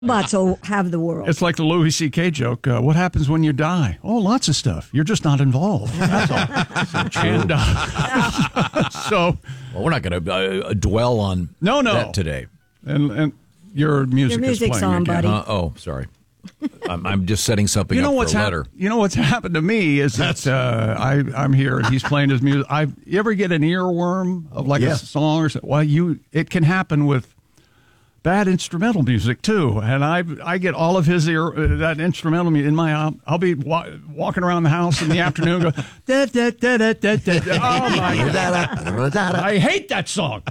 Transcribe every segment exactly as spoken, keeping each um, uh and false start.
Robots will have the world. It's like the Louis C K joke. Uh, what happens when you die? Oh, lots of stuff. You're just not involved. That's all. and, uh, so, well, we're not going to uh, dwell on no, no. that today. And, and your music your music's is playing on, again. buddy. Uh, oh, sorry. I'm, I'm just setting something You know up what's for a hap- letter. You know what's happened to me is that uh, I I'm here and he's playing his music. I you ever get an earworm of like Yeah. a song or something? Well, you it can happen with bad instrumental music too, and I I get all of his ear uh, that instrumental music in my I'll, I'll be wa- walking around the house in the afternoon and go da, da, da, da, da, da, da. Oh my god, I hate that song.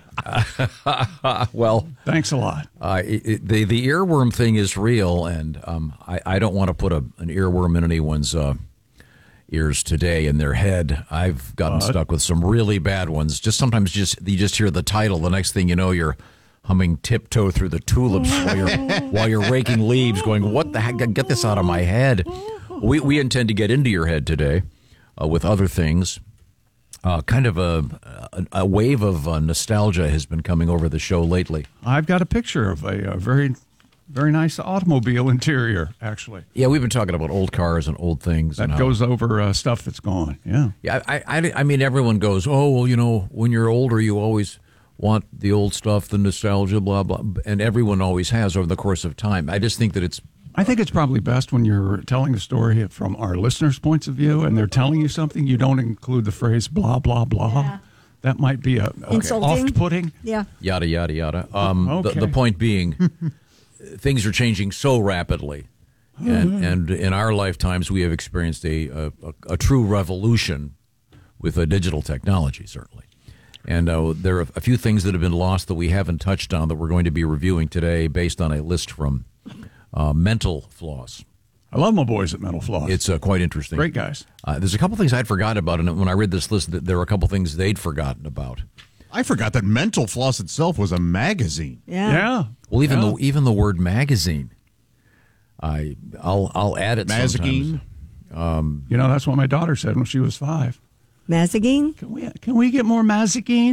Well, Thanks a lot. uh, it, it- the the earworm thing is real, and um, I, I don't want to put a, an earworm in anyone's uh, ears today in their head. I've gotten What? stuck with some really bad ones. Just sometimes, just you just hear the title. The next thing you know, you're humming "Tiptoe Through the Tulips" while you're while you're raking leaves, going, "What the heck? Get this out of my head." We we intend to get into your head today uh, with other things. Uh, kind of a a, a wave of uh, nostalgia has been coming over the show lately. I've got a picture of a, a very very nice automobile interior actually. Yeah, we've been talking about old cars and old things. That and how- goes over uh, stuff that's gone. Yeah. Yeah, I, I, I mean, everyone goes, oh, well, you know, when you're older, you always want the old stuff, the nostalgia, blah, blah. And everyone always has over the course of time. I just think that it's, I think it's probably best when you're telling a story from our listeners' points of view and they're telling you something, you don't include the phrase blah, blah, blah. Yeah. That might be a, a Insulting. off-putting. Yeah. yada, yada, yada. Um, Okay. the, the point being, things are changing so rapidly. And, and in our lifetimes, we have experienced a, a, a, a true revolution with uh, digital technology, certainly. And uh, there are a few things that have been lost that we haven't touched on that we're going to be reviewing today based on a list from uh, Mental Floss. I love my boys at Mental Floss. It's uh, quite interesting. Great guys. Uh, there's a couple things I'd forgotten about, and when I read this list, there were a couple things they'd forgotten about. I forgot that Mental Floss itself was a magazine. Yeah. Yeah. Well, even Yeah. the even the word magazine, I I'll I'll add it Mazagine? sometimes. You know, that's what my daughter said when she was five. Mazagine? Can we can we get more Mazagines?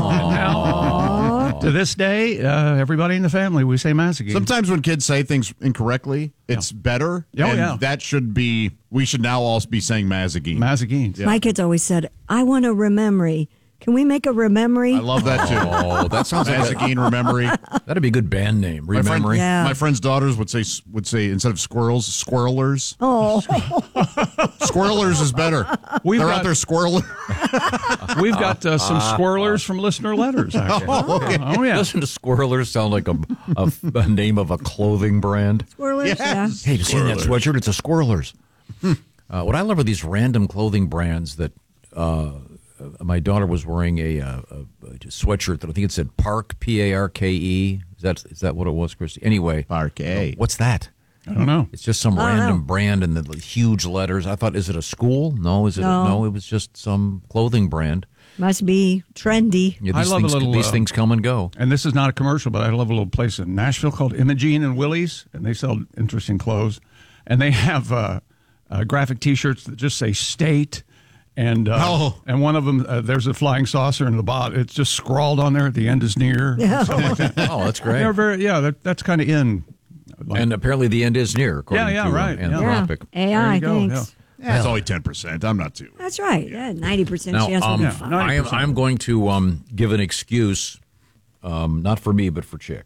Now, to this day, uh, everybody in the family, we say Mazagine. Sometimes when kids say things incorrectly, it's better. Oh, and yeah. that should be, we should now all be saying Mazagine. Mazagines. My kids always said, I want a rememory. Can we make a rememory? I love that too. Oh, that sounds like a, Mazagine Rememory. that'd be a good band name. My friend- Rememory. Yeah. My friend's daughters would say would say instead of squirrels, squirrelers. Oh, Squirrelers is better. We've They're got- out there squirreling. We've got uh, some squirrelers from listener letters, actually. Oh, yeah. Doesn't squirrelers sound like a, a, a name of a clothing brand? squirrelers, Yes. yeah. Hey, have you seen that Squirrelers. sweatshirt? It's a Squirrelers. uh, what I love are these random clothing brands that uh, my daughter was wearing a, uh, a, a sweatshirt that I think it said Park, P A R K E. Is that is that what it was, Christy? Anyway. Parquet. What's that? I don't know. It's just some I don't random know. brand and the huge letters. I thought, is it a school? No, is it? No. A, no, it was just some clothing brand. Must be trendy. Yeah, I these love a things, little, These uh, things come and go. And this is not a commercial, but I love a little place in Nashville called Imogene and Willie's, and they sell interesting clothes. And they have uh, uh, graphic T-shirts that just say "State," and uh, Oh. and one of them uh, there's a flying saucer in the bottom. It's just scrawled on there. At the end is near. Yeah. Oh, that's great. They're very yeah. That, that's kind of in. Like, And apparently the end is near, according Yeah, yeah, to uh, right, yeah. Anthropic. A There I, you go, thanks. That's only ten percent. I'm not too. That's right. Yeah, ninety percent Now, chance we'll um, be Yeah, fine. no. I am, ninety percent. I'm going to um, give an excuse, um, not for me, but for Chick.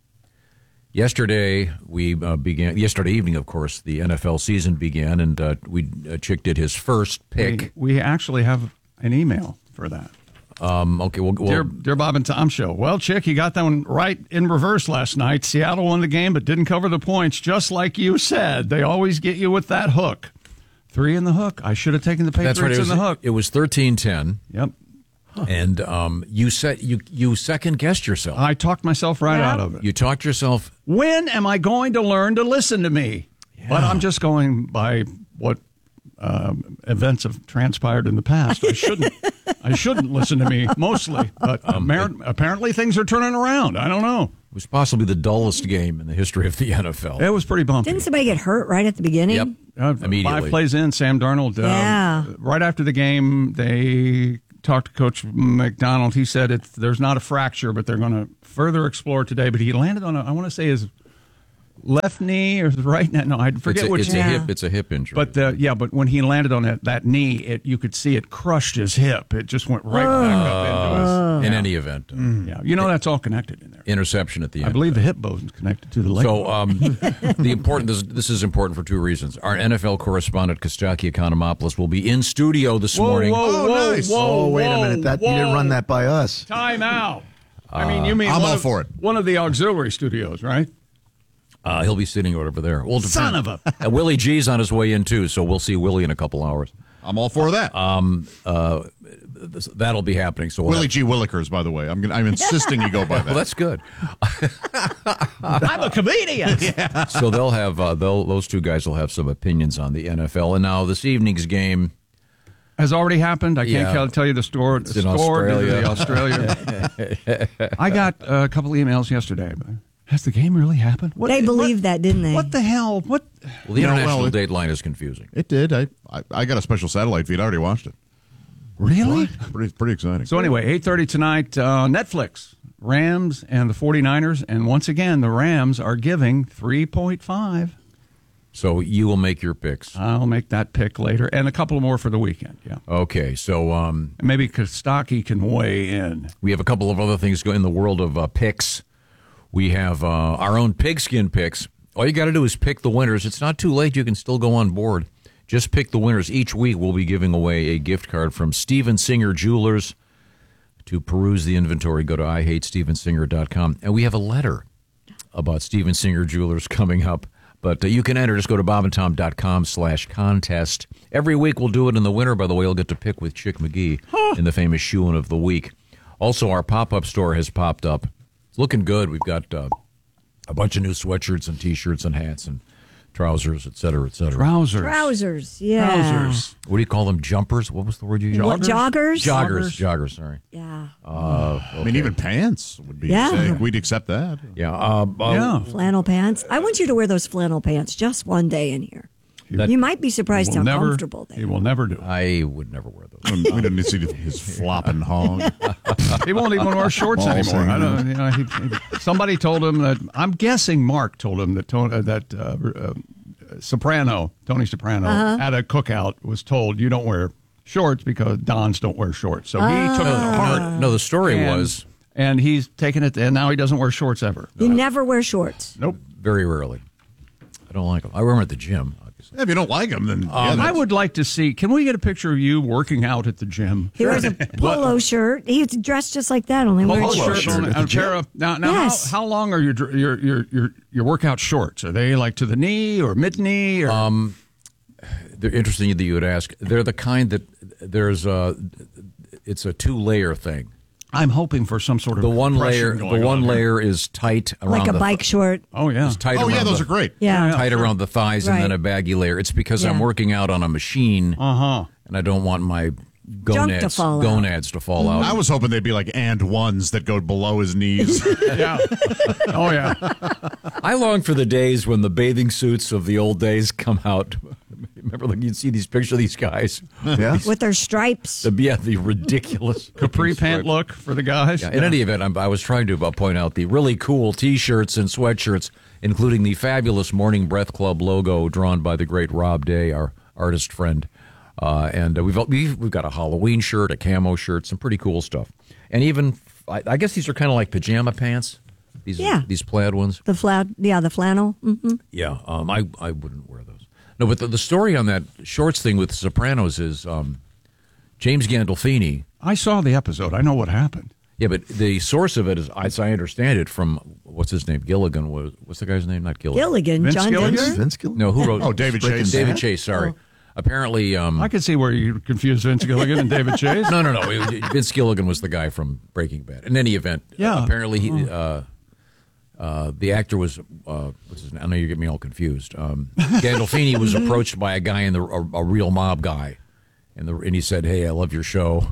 Yesterday, we uh, began, yesterday evening, of course, the N F L season began, and uh, we uh, Chick did his first pick. we, we actually have an email for that. Um, okay, well, well Dear, dear Bob and Tom show. Well, Chick, you got that one right in reverse last night. Seattle won the game, but didn't cover the points, just like you said. They always get you with that hook. Three in the hook. I should have taken the Patriots that's right. It was, in the hook. it was thirteen ten, Yep. and um, you said you you second guessed yourself. I talked myself right Yeah. out of it. You talked yourself. When am I going to learn to listen to me? But I'm just going by what um, events have transpired in the past. I shouldn't. I shouldn't listen to me mostly, but Um, appar- apparently things are turning around. I don't know. It was possibly the dullest game in the history of the N F L. It was pretty bumpy. Didn't somebody get hurt right at the beginning? Yep. Uh, Immediately. Five plays in, Sam Darnold. Uh, Yeah. Right after the game, they talked to Coach McDonald. He said it's, there's not a fracture, but they're going to further explore today. But he landed on a, I want to say his left knee or his right knee. No, I forget it's a, which. it's Yeah. a hip. It's a hip injury. But uh, yeah, but when he landed on that, that knee, it you could see it crushed his hip. It just went right back up into his. in yeah. any event, uh, Yeah, you know that's all connected in there. interception at the end. I believe the hip bone is connected to the leg. So bone. um, the important this, this is important for two reasons. Our N F L correspondent Kostaki Economopoulos will be in studio this whoa, morning. whoa, Oh, whoa, nice. whoa, Oh, wait whoa, a minute. That you didn't whoa. run that by us. Time out. I mean, you mean I'm one all of, for it. one of the auxiliary studios, right? Uh, he'll be sitting right over there. Well, Son of a- Uh, Willie G's on his way in too, so we'll see Willie in a couple hours. I'm all for that. Uh, this, that'll be happening. So we'll Willie have- G. Willikers, by the way. I'm gonna, I'm insisting you go by that. well, that's good. I'm a comedian. So they'll have uh, they'll those two guys will have some opinions on the N F L. And now this evening's game. Has already happened. I can't Yeah. tell, tell you the store. It's the in score to Australia. the Australia. I got a couple emails yesterday. But has the game really happened? What, They believed that, didn't they? What the hell? What? Well, the You know, international well, it- date line is confusing. It did. I, I I got a special satellite feed. I already watched it. Really? Pretty pretty exciting. So anyway, eight thirty tonight, uh, Netflix, Rams and the 49ers. And once again, the Rams are giving three point five. So you will make your picks. I'll make that pick later. And a couple more for the weekend, yeah. Okay, so um, And maybe Kostaki can weigh in. we have a couple of other things going in the world of uh, picks. We have uh, our own pigskin picks. All you got to do is pick the winners. It's not too late. You can still go on board. Just pick the winners. Each week we'll be giving away a gift card from Steven Singer Jewelers. To peruse the inventory, go to I hate steven singer dot com. And we have a letter about Steven Singer Jewelers coming up. But uh, you can enter. Just go to bob and tom dot com slash contest. Every week we'll do it, and the winner, by the way, will get to pick with Chick McGee in the famous Shoein' of the Week. Also, our pop-up store has popped up. It's looking good. We've got uh, a bunch of new sweatshirts and T-shirts and hats and trousers, et cetera, et cetera. Trousers. Trousers, yeah. Trousers. What do you call them? Jumpers? What was the word you used? What, joggers? Joggers. Joggers, sorry. Yeah. I mean, even pants would be. Yeah. Say, we'd accept that. Yeah. Uh, uh, Yeah. Flannel pants. I want you to wear those flannel pants just one day in here. That- You might be surprised Will how never, comfortable they he are. will never do it. I would never wear those. We didn't need to see his flopping hong. He won't even wear shorts Balls anymore. I hanging don't. You know, he, he- somebody told him that. I'm guessing Mark told him that Tony, uh, that uh, uh, Soprano, Tony Soprano, at a cookout was told you don't wear shorts because Dons don't wear shorts. So he took it to heart. No, the story and, was and he's taken it, and now he doesn't wear shorts ever. You never wear shorts. Nope. very rarely. I don't like them. I wear them at the gym, obviously. Yeah, if you don't like them, then yeah, I that's- would like to see. Can we get a picture of you working out at the gym? He wears a polo shirt. He's dressed just like that, only Polo wearing shirt shorts. on, at the on a gym. pair of now. Now, Yes. how, how long are your dr- your your your your workout shorts? Are they like to the knee or mid knee? Or Um, They're interesting that you would ask. They're the kind that there's a, it's a two layer thing. I'm hoping for some sort of The one compression layer, the going one on here. layer is tight around Like a the, bike short. Oh yeah. is tight Oh around yeah, those the- are great. Yeah. tight around the thighs and then Right. a baggy layer. It's because I'm Yeah. working out on a machine Uh huh. and I don't want my gonads fall out. gonads to fall out. I was hoping they'd be like and ones that go below his knees. Yeah. Oh yeah. I long for the days when the bathing suits of the old days come out. Remember, like you'd see these pictures of these guys. Yeah. With their stripes. The, yeah, the ridiculous Capri pant stripes. look for the guys. Yeah, in any event, I'm, I was trying to uh, point out the really cool T-shirts and sweatshirts, including the fabulous Morning Breath Club logo drawn by the great Rob Day, our artist friend. Uh, and uh, we've, we've we've got a Halloween shirt, a camo shirt, some pretty cool stuff. And even, I, I guess these are kind of like pajama pants. These Yeah. these plaid ones. The flat, yeah, the flannel. hmm Yeah, um, I I wouldn't wear those. No, but the, the story on that shorts thing with the Sopranos is um, James Gandolfini. I saw the episode. I know what happened. Yeah, but the source of it is, as I understand it, from what's his name, Gilligan. Was what's the guy's name? Not Gilligan. Gilligan, Vince John Gilligan? Denver. Vince Gill? No, who wrote? Oh, David Breaking Chase. David Bad? Chase. Sorry. Apparently, um, I could see where you confused Vince Gilligan and David Chase. no, no, no. it- Vince Gilligan was the guy from Breaking Bad. In any event, Yeah. apparently he, uh, uh, the actor was. Uh, what's his name? I know you get me all confused. Um, Gandolfini was approached by a guy in the a, a real mob guy, and the and he said, "Hey, I love your show,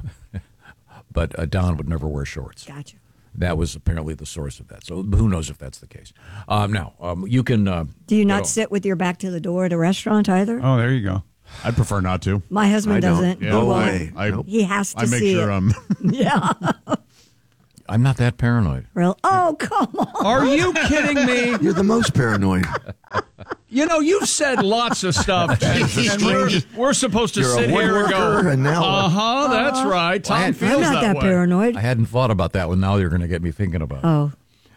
but uh, Don would never wear shorts." Gotcha. That was apparently the source of that. So who knows if that's the case? Um, now um, you can. Uh, Do you go not to- sit with your back to the door at a restaurant either? Oh, there you go. I'd prefer not to. My husband I don't. doesn't. Yeah, He No won't. way. I, Nope. He has to I make see sure it. I'm. Yeah. I'm not that paranoid. Real? Oh, come on. Are you kidding me? You're the most paranoid. You know, you've said lots of stuff, and, and we're, we're supposed to You're a sit here and go, woodworker, and now what? uh-huh, that's right. Tom I'm feels I'm not that, way. paranoid. I hadn't thought about that one. Now you're going to get me thinking about it. Oh,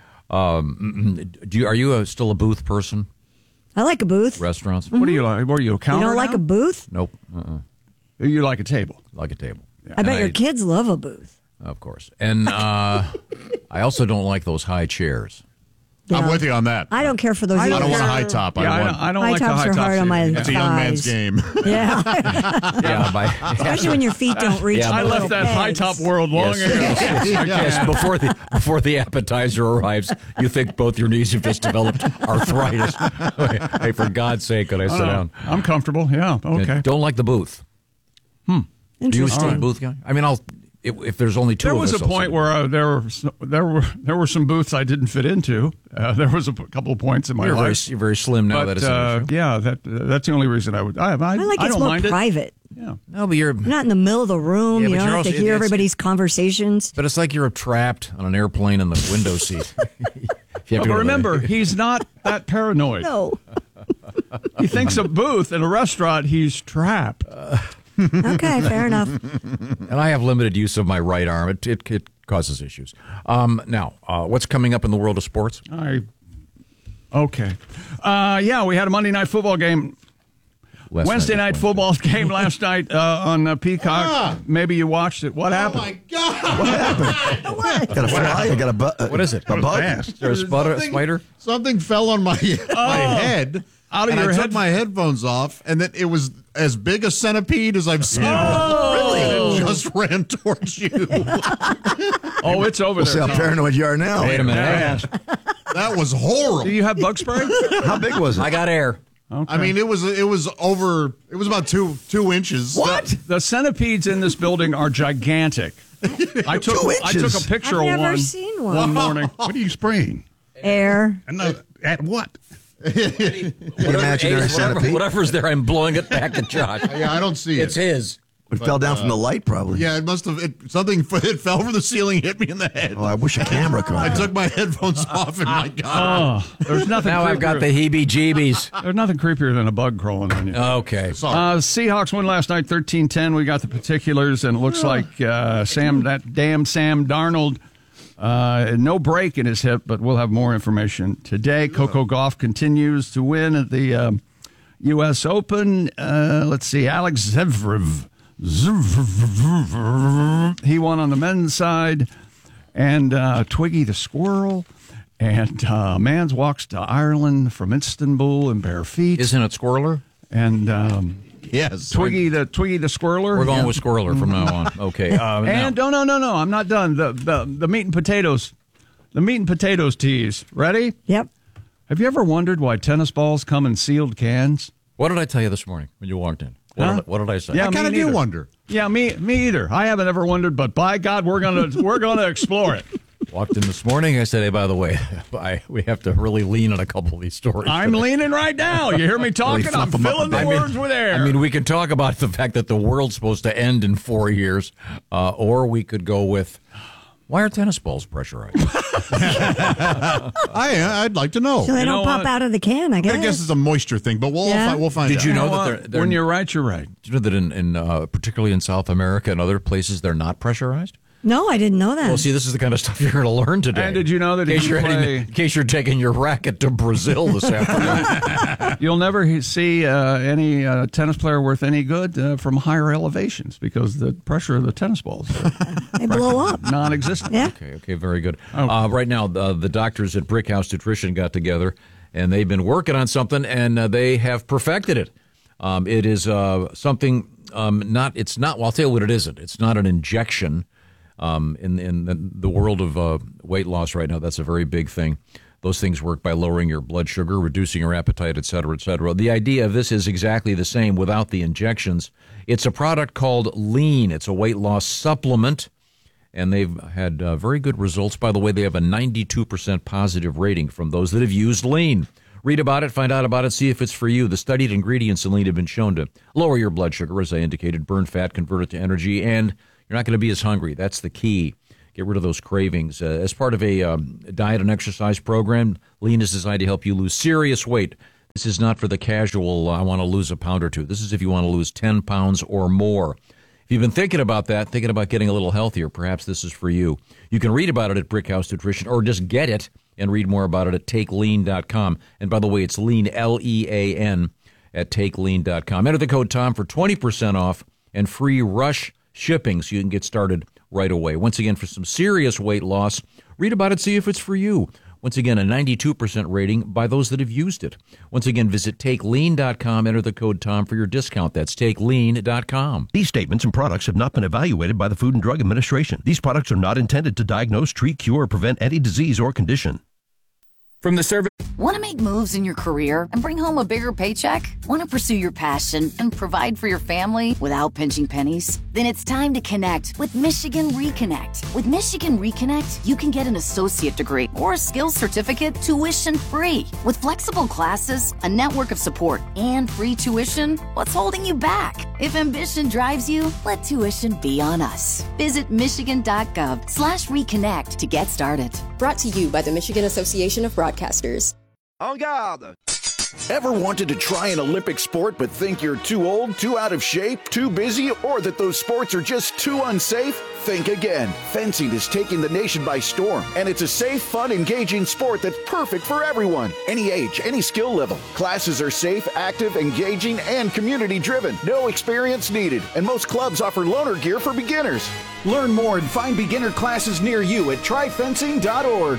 Um, do you, are you a, still a booth person? I like a booth. Restaurants? What do you like? What are you, a You counter don't like now? a booth? Nope. Uh-uh. You like a table. Like a table. I bet And your I- kids love a booth. Of course. And uh, I also don't like those high chairs. I'm Yeah. with you on that. I don't care for those I I either. don't want a care. high top. Yeah, I I want. don't, I don't High like the tops high are tops hard on my either. It's a young man's thighs. game. Yeah, Yeah, by, especially when your feet don't reach. Yeah, the I little left that high pegs. top world long Yes. ago. yes, before the before the appetizer arrives, you think both your knees have just developed arthritis. Hey, for God's sake, could I sit Oh, down? I'm comfortable. Yeah. Okay. Don't like the booth. Do you Interesting. still a booth guy? I mean, I'll if, if there's only two There of was us, a I'll point sit. where uh, there were s- there were there were some booths I didn't fit into. Uh, there was a p- couple of points in my you're very life. you're very slim now. but that is an uh, issue. yeah, that uh, that's the only reason I would. I, I, I like I it's don't more mind private. it. Yeah. No, but you're You're not in the middle of the room. Yeah, you but don't you're have to also- hear it's- everybody's conversations. But it's like you're trapped on an airplane in the window seat. If you have to But go to the- remember, he's not that paranoid. No. He thinks a booth in a restaurant, he's trapped. Okay, fair enough. and I have limited use of my right arm. It it, it causes issues. Um, now, uh, what's coming up in the world of sports? I okay. Uh, yeah, we had a Monday night football game. Last Wednesday night night was football game last night uh, on uh, Peacock. Ah. Maybe you watched it. What happened? Oh my God! What? Got a fly? I got a bu- uh, What is it? A bug? Is there a spider? A Something- spider? Something fell on my my head. Out of and your I head- took my headphones off, and then it was as big a centipede as I've seen. Oh, really? really? And it just ran towards you. Oh, it's over We'll see there. how Tom. paranoid you are now. Wait a minute. Yeah. That was horrible. Do you have bug spray? How big was it? I got air. I mean, it was it was over. It was about two two inches. What? The centipedes in this building are gigantic. I took Two I took inches? a picture I've of never one seen one. one morning. What are you spraying? Air. And uh, at what? The imaginary centipede. Whatever's there, I'm blowing it back at Josh. Yeah, I don't see It's it. his. It fell down from the light, probably. Yeah, it must have. It, something it fell from the ceiling, hit me in the head. Oh, I wish a camera could. I took my headphones off, and my God, Oh, there's nothing. Now I've got the creepier- heebie-jeebies. There's nothing creepier than a bug crawling on you. Okay. sorry. Uh, Seahawks won last night, thirteen ten. We got the particulars, and it looks like uh, Sam, that damn Sam Darnold, uh, no break in his hip, but we'll have more information today. Coco Gauff continues to win at the um, U S Open. Uh, let's see, Alex Zverev. Zverev. He won on the men's side, and uh, Twiggy the squirrel. And uh, Mans walks to Ireland from Istanbul in bare feet. Isn't it Squirreler? And um, yes, Twiggy the Twiggy the squirreler. We're going Yeah. with Squirreler from now on. Okay. Uh, And now, no, no, no, no. I'm not done. The the the meat and potatoes, the meat and potatoes teas. Ready? Yep. Have you ever wondered why tennis balls come in sealed cans? what did I tell you this morning when you walked in? What, Huh? did, what did I say? Yeah, I kind of me do neither. wonder. Yeah, me me either. I haven't ever wondered, but by God, we're gonna we're gonna explore it. Walked in this morning. I said, hey, by the way, I, we have to really lean on a couple of these stories. I'm leaning right now. You hear me talking? I'm fluff 'em up a filling the bit. I mean- words with air. I mean, we can talk about the fact that the world's supposed to end in four years, uh, or we could go with, why are tennis balls pressurized? I I'd like to know. So they You know don't pop what? out of the can, I guess. I guess it's a moisture thing, but we'll Yeah. fi- we'll find Did out. you You know know that what? they're, they're when you're right, you're right. Do you know that in, in uh, particularly in South America and other places, they're not pressurized? No, I didn't know that. Well, see, this is the kind of stuff you're going to learn today. And did you know that in if case, you you're heading- play- in case you're taking your racket to Brazil this afternoon? You'll never he- see uh, any uh, tennis player worth any good uh, from higher elevations because the pressure of the tennis balls are They blow up. non-existent. Yeah. Okay, okay, very good. Oh. Uh, right now, the, the doctors at Brickhouse Nutrition got together, and they've been working on something, and uh, they have perfected it. Um, it is uh, something um, not. It's not. Well, I'll tell you what it isn't. It's not an injection. Um, in in the, the world of uh, weight loss right now, that's a very big thing. Those things work by lowering your blood sugar, reducing your appetite, et cetera, et cetera. The idea of this is exactly the same without the injections. It's a product called Lean. It's a weight loss supplement, and they've had uh, very good results. By the way, they have a ninety-two percent positive rating from those that have used Lean. Read about it, find out about it, see if it's for you. The studied ingredients in Lean have been shown to lower your blood sugar, as I indicated, burn fat, convert it to energy, and you're not going to be as hungry. That's the key. Get rid of those cravings. Uh, as part of a um, diet and exercise program, Lean is designed to help you lose serious weight. This is not for the casual, uh, I want to lose a pound or two. This is if you want to lose ten pounds or more. If you've been thinking about that, thinking about getting a little healthier, perhaps this is for you. You can read about it at Brickhouse Nutrition, or just get it and read more about it at take lean dot com. And by the way, it's lean, L E A N, at take lean dot com. Enter the code Tom for twenty percent off and free rush shipping so you can get started right away. Once again, for some serious weight loss, read about it, see if it's for you. Once again, a ninety-two percent rating by those that have used it. Once again, visit take lean dot com, enter the code Tom for your discount. That's take lean dot com. These statements and products have not been evaluated by the Food and Drug Administration. These products are not intended to diagnose, treat, cure, or prevent any disease or condition. From the service. Want to make moves in your career and bring home a bigger paycheck? Want to pursue your passion and provide for your family without pinching pennies? Then it's time to connect with Michigan Reconnect. With Michigan Reconnect, you can get an associate degree or a skills certificate tuition free. With flexible classes, a network of support, and free tuition, what's holding you back? If ambition drives you, let tuition be on us. Visit michigan.gov slash reconnect to get started. Brought to you by the Michigan Association of Broadcasters. En garde! Ever wanted to try an Olympic sport but think you're too old, too out of shape, too busy, or that those sports are just too unsafe? Think again. Fencing is taking the nation by storm, and it's a safe, fun, engaging sport that's perfect for everyone. Any age, any skill level. Classes are safe, active, engaging, and community-driven. No experience needed, and most clubs offer loaner gear for beginners. Learn more and find beginner classes near you at try fencing dot org.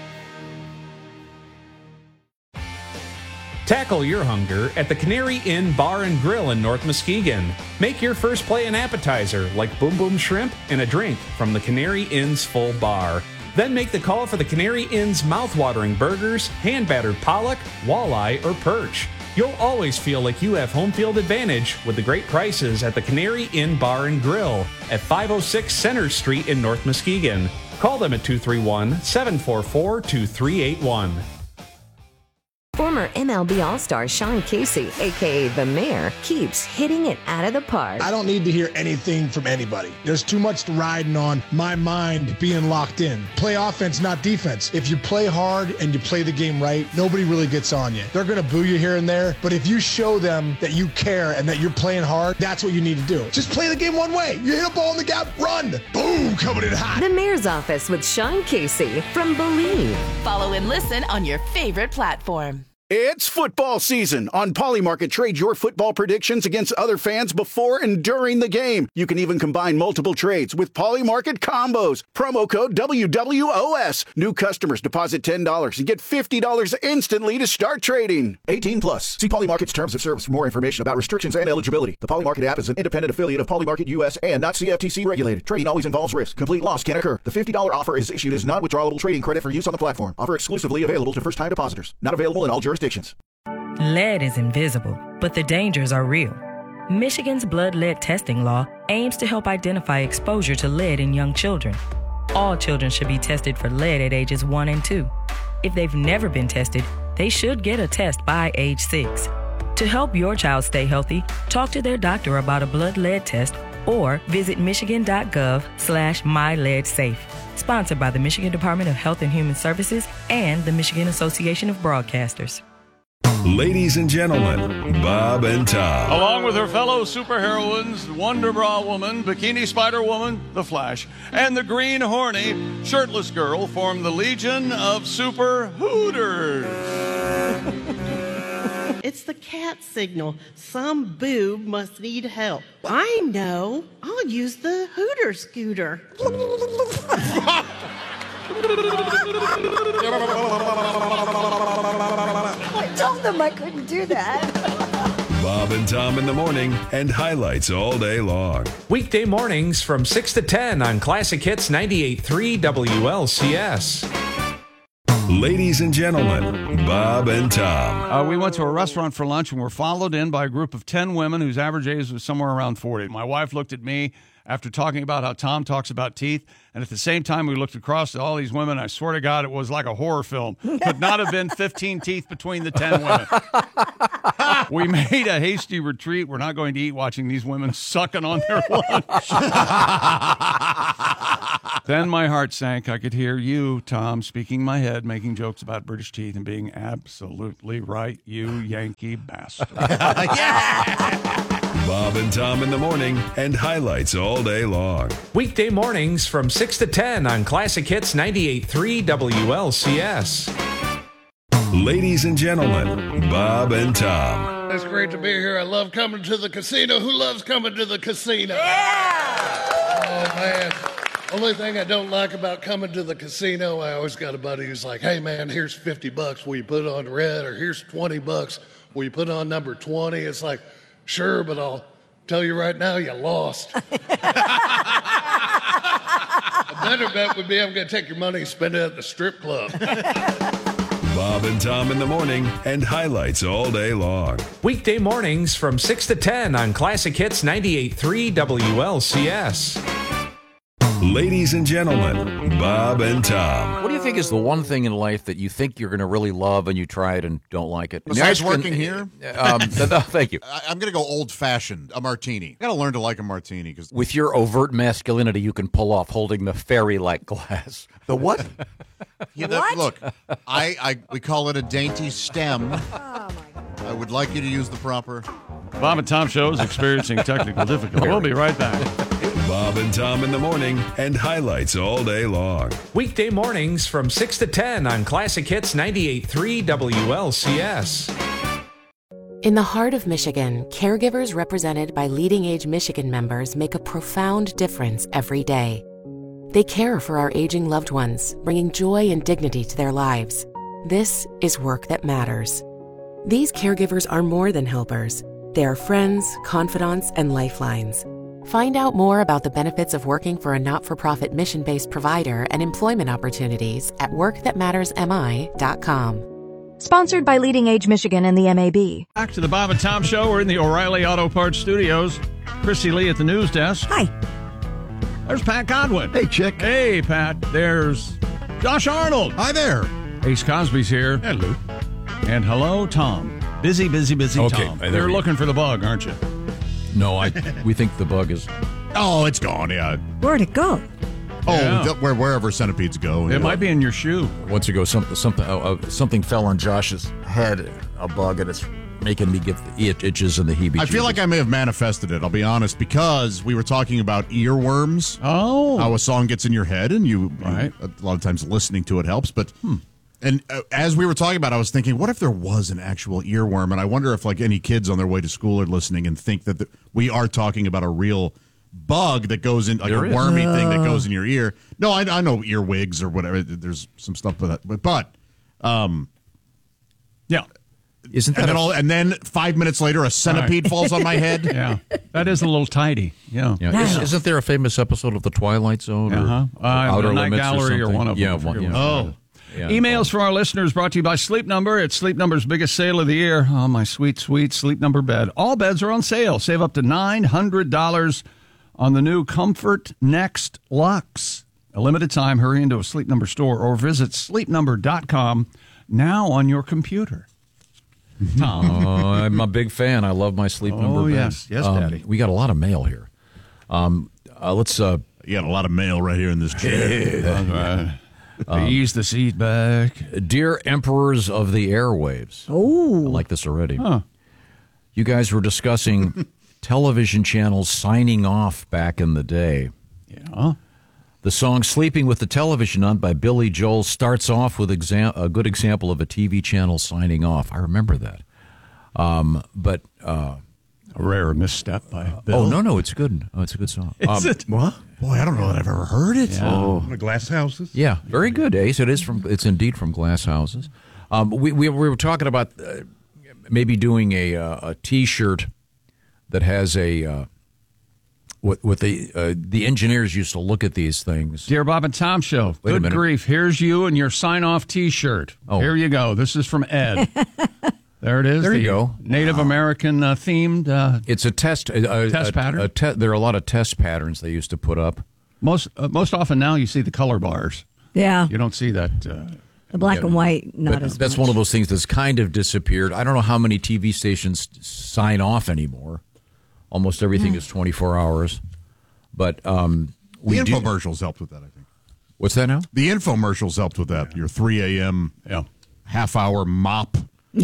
Tackle your hunger at the Canary Inn Bar and Grill in North Muskegon. Make your first play an appetizer like Boom Boom Shrimp and a drink from the Canary Inn's full bar. Then make the call for the Canary Inn's mouth-watering burgers, hand-battered pollock, walleye, or perch. You'll always feel like you have home field advantage with the great prices at the Canary Inn Bar and Grill at five oh six Center Street in North Muskegon. Call them at two three one, seven four four, two three eight one. Former M L B All-Star Sean Casey, a k a. The Mayor, keeps hitting it out of the park. I don't need to hear anything from anybody. There's too much riding on my mind being locked in. Play offense, not defense. If you play hard and you play the game right, nobody really gets on you. They're going to boo you here and there, but if you show them that you care and that you're playing hard, that's what you need to do. Just play the game one way. You hit a ball in the gap, run. Boom, coming in hot. The Mayor's Office with Sean Casey from Believe. Follow and listen on your favorite platform. It's football season. On Polymarket, trade your football predictions against other fans before and during the game. You can even combine multiple trades with Polymarket combos. Promo code W W O S. New customers deposit ten dollars and get fifty dollars instantly to start trading. eighteen plus. See Polymarket's terms of service for more information about restrictions and eligibility. The Polymarket app is an independent affiliate of Polymarket U S and not C F T C regulated. Trading always involves risk. Complete loss can occur. The fifty dollars offer is issued as non-withdrawable trading credit for use on the platform. Offer exclusively available to first-time depositors. Not available in all jurisdictions. Lead is invisible, but the dangers are real. Michigan's blood lead testing law aims to help identify exposure to lead in young children. All children should be tested for lead at ages one and two. If they've never been tested, they should get a test by age six. To help your child stay healthy, talk to their doctor about a blood lead test or visit michigan.gov slash myleadsafe. Sponsored by the Michigan Department of Health and Human Services and the Michigan Association of Broadcasters. Ladies and gentlemen, Bob and Tom. Along with her fellow superheroines, Wonder Bra Woman, Bikini Spider Woman, The Flash, and the Green Horny Shirtless Girl form the Legion of Super Hooters. It's the cat signal. Some boob must need help. I know. I'll use the Hooter scooter. I told them I couldn't do that. Bob and Tom in the morning and highlights all day long. Weekday mornings from six to ten on Classic Hits ninety-eight point three W L C S. Ladies and gentlemen, Bob and Tom. Uh, we went to a restaurant for lunch and were followed in by a group of ten women whose average age was somewhere around forty. My wife looked at me after talking about how Tom talks about teeth, and at the same time we looked across at all these women. I swear to God, it was like a horror film. Could not have been fifteen teeth between the ten women. We made a hasty retreat. We're not going to eat watching these women sucking on their lunch. Then my heart sank. I could hear you, Tom, speaking in my head, making jokes about British teeth and being absolutely right, you Yankee bastard. Bob and Tom in the morning and highlights all day long. Weekday mornings from six to ten on Classic Hits ninety-eight point three W L C S. Ladies and gentlemen, Bob and Tom. It's great to be here. I love coming to the casino. Who loves coming to the casino? Yeah! Oh, man. Only thing I don't like about coming to the casino, I always got a buddy who's like, hey, man, here's fifty bucks. Will you put on red? Or here's twenty bucks. Will you put on number twenty? It's like, sure, but I'll tell you right now, you lost. A better bet would be I'm going to take your money and spend it at the strip club. Bob and Tom in the morning and highlights all day long. Weekday mornings from six to ten on Classic Hits ninety-eight point three W L C S. Ladies and gentlemen, Bob and Tom. What do you think is the one thing in life that you think you're going to really love and you try it and don't like it? Besides Next, working and, here? Um, no, thank you. I, I'm going to go old-fashioned, a martini. I got to learn to like a martini. Cause With your overt masculinity, you can pull off holding the fairy-like glass. The what? Yeah, the, What? Look, I, I we call it a dainty stem. Oh, my God. I would like you to use the proper. Bob and Tom Show is experiencing technical difficulty. We'll be right back. Bob and Tom in the morning and highlights all day long. Weekday mornings from six to ten on Classic Hits ninety-eight point three W L C S. In the heart of Michigan, caregivers represented by Leading Age Michigan members make a profound difference every day. They care for our aging loved ones, bringing joy and dignity to their lives. This is work that matters. These caregivers are more than helpers. They are friends, confidants, and lifelines. Find out more about the benefits of working for a not-for-profit mission-based provider and employment opportunities at work that matters m i dot com. Sponsored by Leading Age Michigan and the M A B. Back to the Bob and Tom Show. We're in the O'Reilly Auto Parts Studios. Chrissy Lee at the news desk. Hi. There's Pat Godwin. Hey, chick. Hey, Pat. There's Josh Arnold. Hi there. Ace Cosby's here. Hello. And hello, Tom. Busy, busy, busy Okay, Tom. there You're we go. looking for the bug, aren't you? No, I. we think the bug is. Oh, it's gone, yeah. Where'd it go? Oh, Yeah. the, where, wherever centipedes go. It yeah. might be in your shoe. Once ago, something something uh, uh, something fell on Josh's head, a bug, and it's making me get the itch, itches and the heebie-jeebies. I feel like I may have manifested it, I'll be honest, because we were talking about earworms. Oh. How a song gets in your head, and you, Right. you a lot of times listening to it helps. But hmm. And uh, as we were talking about it, I was thinking, what if there was an actual earworm? And I wonder if like any kids on their way to school are listening and think that the, we are talking about a real bug that goes in, like There a is. wormy thing that Uh. goes in your ear. No, I, I know earwigs or whatever. There's some stuff for that. But, but um, Yeah. Isn't that and then, a- all, and then five minutes later, a centipede falls on my head. Yeah. That is a little tidy. Yeah. Yeah. Is, isn't there a famous episode of The Twilight Zone? Or Uh-huh. Uh, Outer the Night Limits Gallery or something? one of them. Yeah, I one, forget yeah. what Oh. Yeah. Emails from our listeners brought to you by Sleep Number. It's Sleep Number's biggest sale of the year. Oh, my sweet, sweet Sleep Number bed. All beds are on sale. Save up to nine hundred dollars on the new Comfort Next Luxe. A limited time, hurry into a Sleep Number store or visit sleep number dot com now on your computer. Tom. Oh, I'm a big fan. I love my Sleep Number Oh, bed. yes. Yes, Um, Daddy. We got a lot of mail here. Um, uh, let's. Uh, You got a lot of mail right here in this chair. That's right. Ease the seat back. Dear Emperors of the Airwaves. Oh. I like this already. Huh. You guys were discussing television channels signing off back in the day. Yeah. The song Sleeping with the Television On by Billy Joel starts off with exam- a good example of a T V channel signing off. I remember that. Um, but... Uh, A rare misstep by Bill. Oh, no, no, it's good. Oh, it's a good song. Is Um, it? What? Boy, I don't know that I've ever heard it. Yeah. Oh. The glass houses. Yeah, very good, Ace. It is from. It's indeed from Glass Houses. Um, we, we we were talking about uh, maybe doing a uh, a T-shirt that has a uh, what what the uh, the engineers used to look at these things. Dear Bob and Tom Show. Wait a Good minute. grief. Here's you and your sign-off T-shirt. Oh. Here you go. This is from Ed. There it is. There you the go. Native American uh, themed. Uh, It's a test. A, a, Test a- pattern? a te- there are a lot of test patterns they used to put up. most uh, most often now you see the color bars. Yeah. You don't see that. Uh, The black Yeah. and white, not But as that's much. one of those things that's kind of disappeared. I don't know how many T V stations sign off anymore. Almost everything is twenty-four hours. But um, we The do. infomercials helped with that, I think. What's that now? The infomercials helped with that. Your three a.m. Yeah. half-hour mop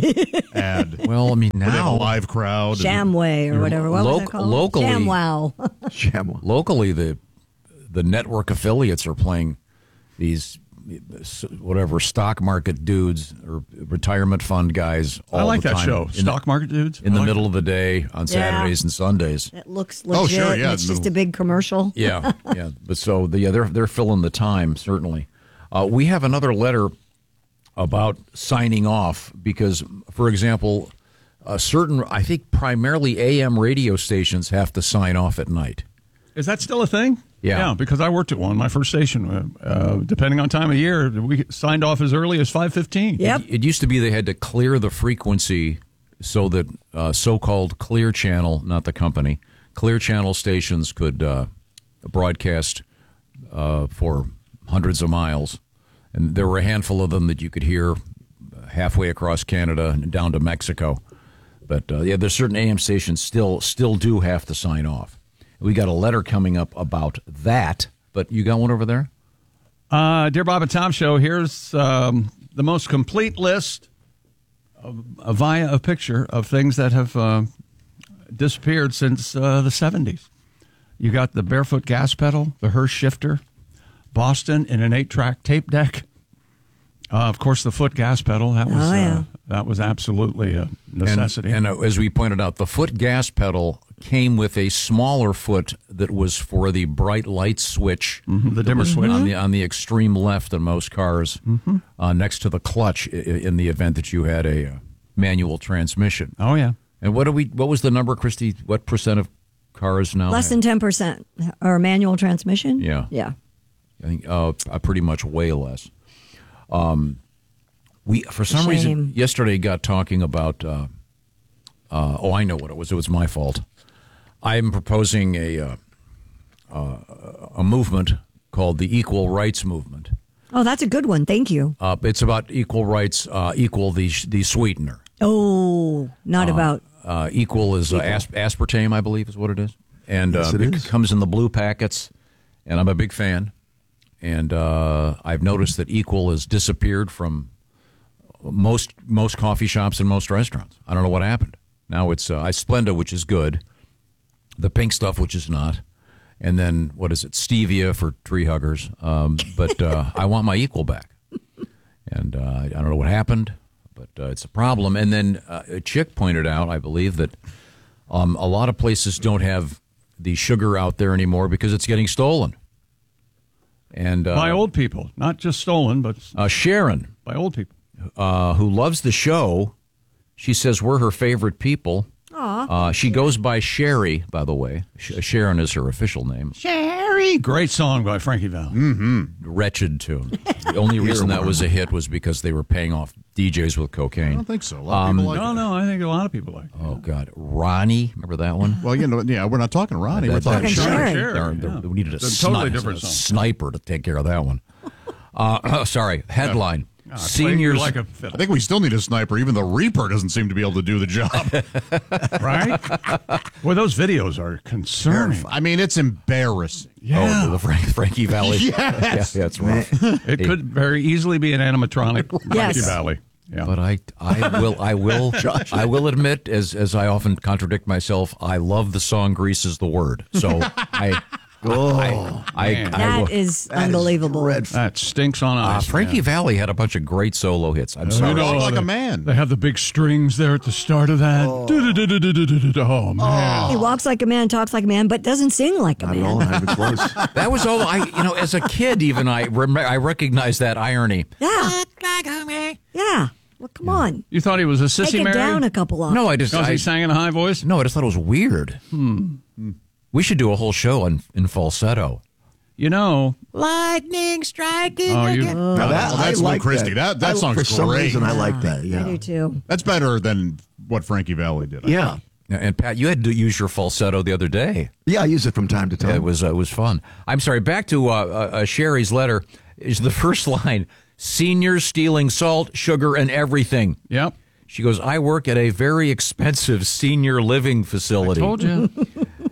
ad. Well, I mean, Where they have now a live crowd. Shamway or whatever. What Lo- was that called? locally- ShamWow. Shamwa. locally, the the network affiliates are playing these whatever stock market dudes or retirement fund guys. All I like the that time show, in Stock the, Market Dudes. in I the like middle it. of the day on Saturdays and Sundays. It looks legit. Oh, sure, yeah, and it's in the just middle. a big commercial. Yeah, yeah. But so the, yeah, they're they're filling the time certainly. Uh, we have another letter about signing off because, for example, a certain I think primarily A M radio stations have to sign off at night. Is that still a thing? Yeah. Yeah, because I worked at one, my first station. Uh, uh, depending on time of year, we signed off as early as five fifteen. Yep. It, it used to be they had to clear the frequency so that uh, so-called Clear Channel, not the company, Clear Channel stations could uh, broadcast uh, for hundreds of miles. And there were a handful of them that you could hear halfway across Canada and down to Mexico. But, uh, yeah, there's certain A M stations still still do have to sign off. We got a letter coming up about that, but you got one over there? Uh, Dear Bob and Tom Show, here's um, the most complete list of, uh, via a picture of things that have uh, disappeared since uh, the seventies. You got the barefoot gas pedal, the Hirsch shifter, Boston in an eight-track tape deck. Uh, of course, the foot gas pedal, that was Oh, yeah. uh, that was absolutely a necessity. And, and uh, as we pointed out, the foot gas pedal came with a smaller foot that was for the bright light switch, Mhm, the dimmer that was switch. on the on the extreme left in most cars, Mm-hmm. uh, next to the clutch i- in the event that you had a uh, manual transmission. Oh, yeah. And what do we? What was the number, Christy? What percent of cars now? Less have- than ten percent or manual transmission. Yeah. Yeah. I think uh, uh, pretty much way less. Um, we for some Shame. reason yesterday got talking about. Uh, uh, oh, I know what it was. It was my fault. I'm proposing a uh, uh, a movement called the Equal Rights Movement. Oh, that's a good one. Thank you. Uh, it's about equal rights, uh, equal the the sweetener. Oh, not Uh, about. Uh, equal is uh, as- aspartame, I believe, is what it is, and Yes, uh, it it is. comes in the blue packets. And I'm a big fan. And uh, I've noticed that Equal has disappeared from most most coffee shops and most restaurants. I don't know what happened. Now it's uh, Splenda, which is good, the pink stuff, which is not, and then what is it, stevia for tree huggers. Um, but uh, I want my Equal back, and uh, I don't know what happened, but uh, it's a problem. And then uh, a chick pointed out, I believe, that um, a lot of places don't have the sugar out there anymore because it's getting stolen. And uh, By old people, not just stolen, but uh, Sharon, by old people. uh, who loves the show, she says we're her favorite people. Aw. Uh, she goes by Sherry, by the way. Sh- Sharon is her official name. Sherry. Great song by Frankie Valli. Mm-hmm. Wretched tune. The only reason that was a hit was because they were paying off D Js with cocaine. I don't think so. A lot of people like no, it. no, I think a lot of people like it. Oh, God. Ronnie, remember that one? Well, you know, yeah, we're not talking Ronnie. That- we're that- talking Sherry. Sherry, There- there- yeah. We needed a, It's a totally sni- different a song. sniper to take care of that one. Uh, sorry, headline. Ah, play you Seniors. like a I fiddle. think we still need a sniper. Even the Reaper doesn't seem to be able to do the job. Right? Well, those videos are concerning. I mean, it's embarrassing. Yeah. Oh, the Frank, Frankie Valley. Yes. Yeah, that's rough. It Hey, could very easily be an animatronic Frankie Yes. Valley. Yeah. But I, I will, I will, I will admit, as as I often contradict myself, I love the song "Grease is the Word." So I, Oh, I, I, man. I That will- is that is unbelievable. dreadful. That stinks on Uh, ice. Frankie man. Valley had a bunch of great solo hits. I'm You sorry. know, Walk like they- a man. They have the big strings there at the start of that. Du-du-du-du-du-du-du-du. Oh, man. He walks like a man, talks like a man, but doesn't sing like a not at all. man. Not even close. That was all I, you know, as a kid, even I, rem- I recognized that irony. Yeah. Yeah. Well, come on. You thought he was a sissy Take it Mary? down a couple of. No, I just, Because I, he sang in a high voice? no, I just thought it was weird. Hmm. We should do a whole show on in falsetto. You know. Lightning striking. Oh, you. Now that, Well, that's I Lou like Christie. That- that I- song's For some great. reason, I like Yeah, that. Yeah. I do too. That's better than what Frankie Valli did. I Yeah. think. And Pat, you had to use your falsetto the other day. Yeah, I use it from time to time. Yeah, it was uh, it was fun. I'm sorry. Back to uh, uh, uh, Sherry's letter. Is the first line: seniors stealing salt, sugar, and everything. Yep. She goes, I work at a very expensive senior living facility. Told you.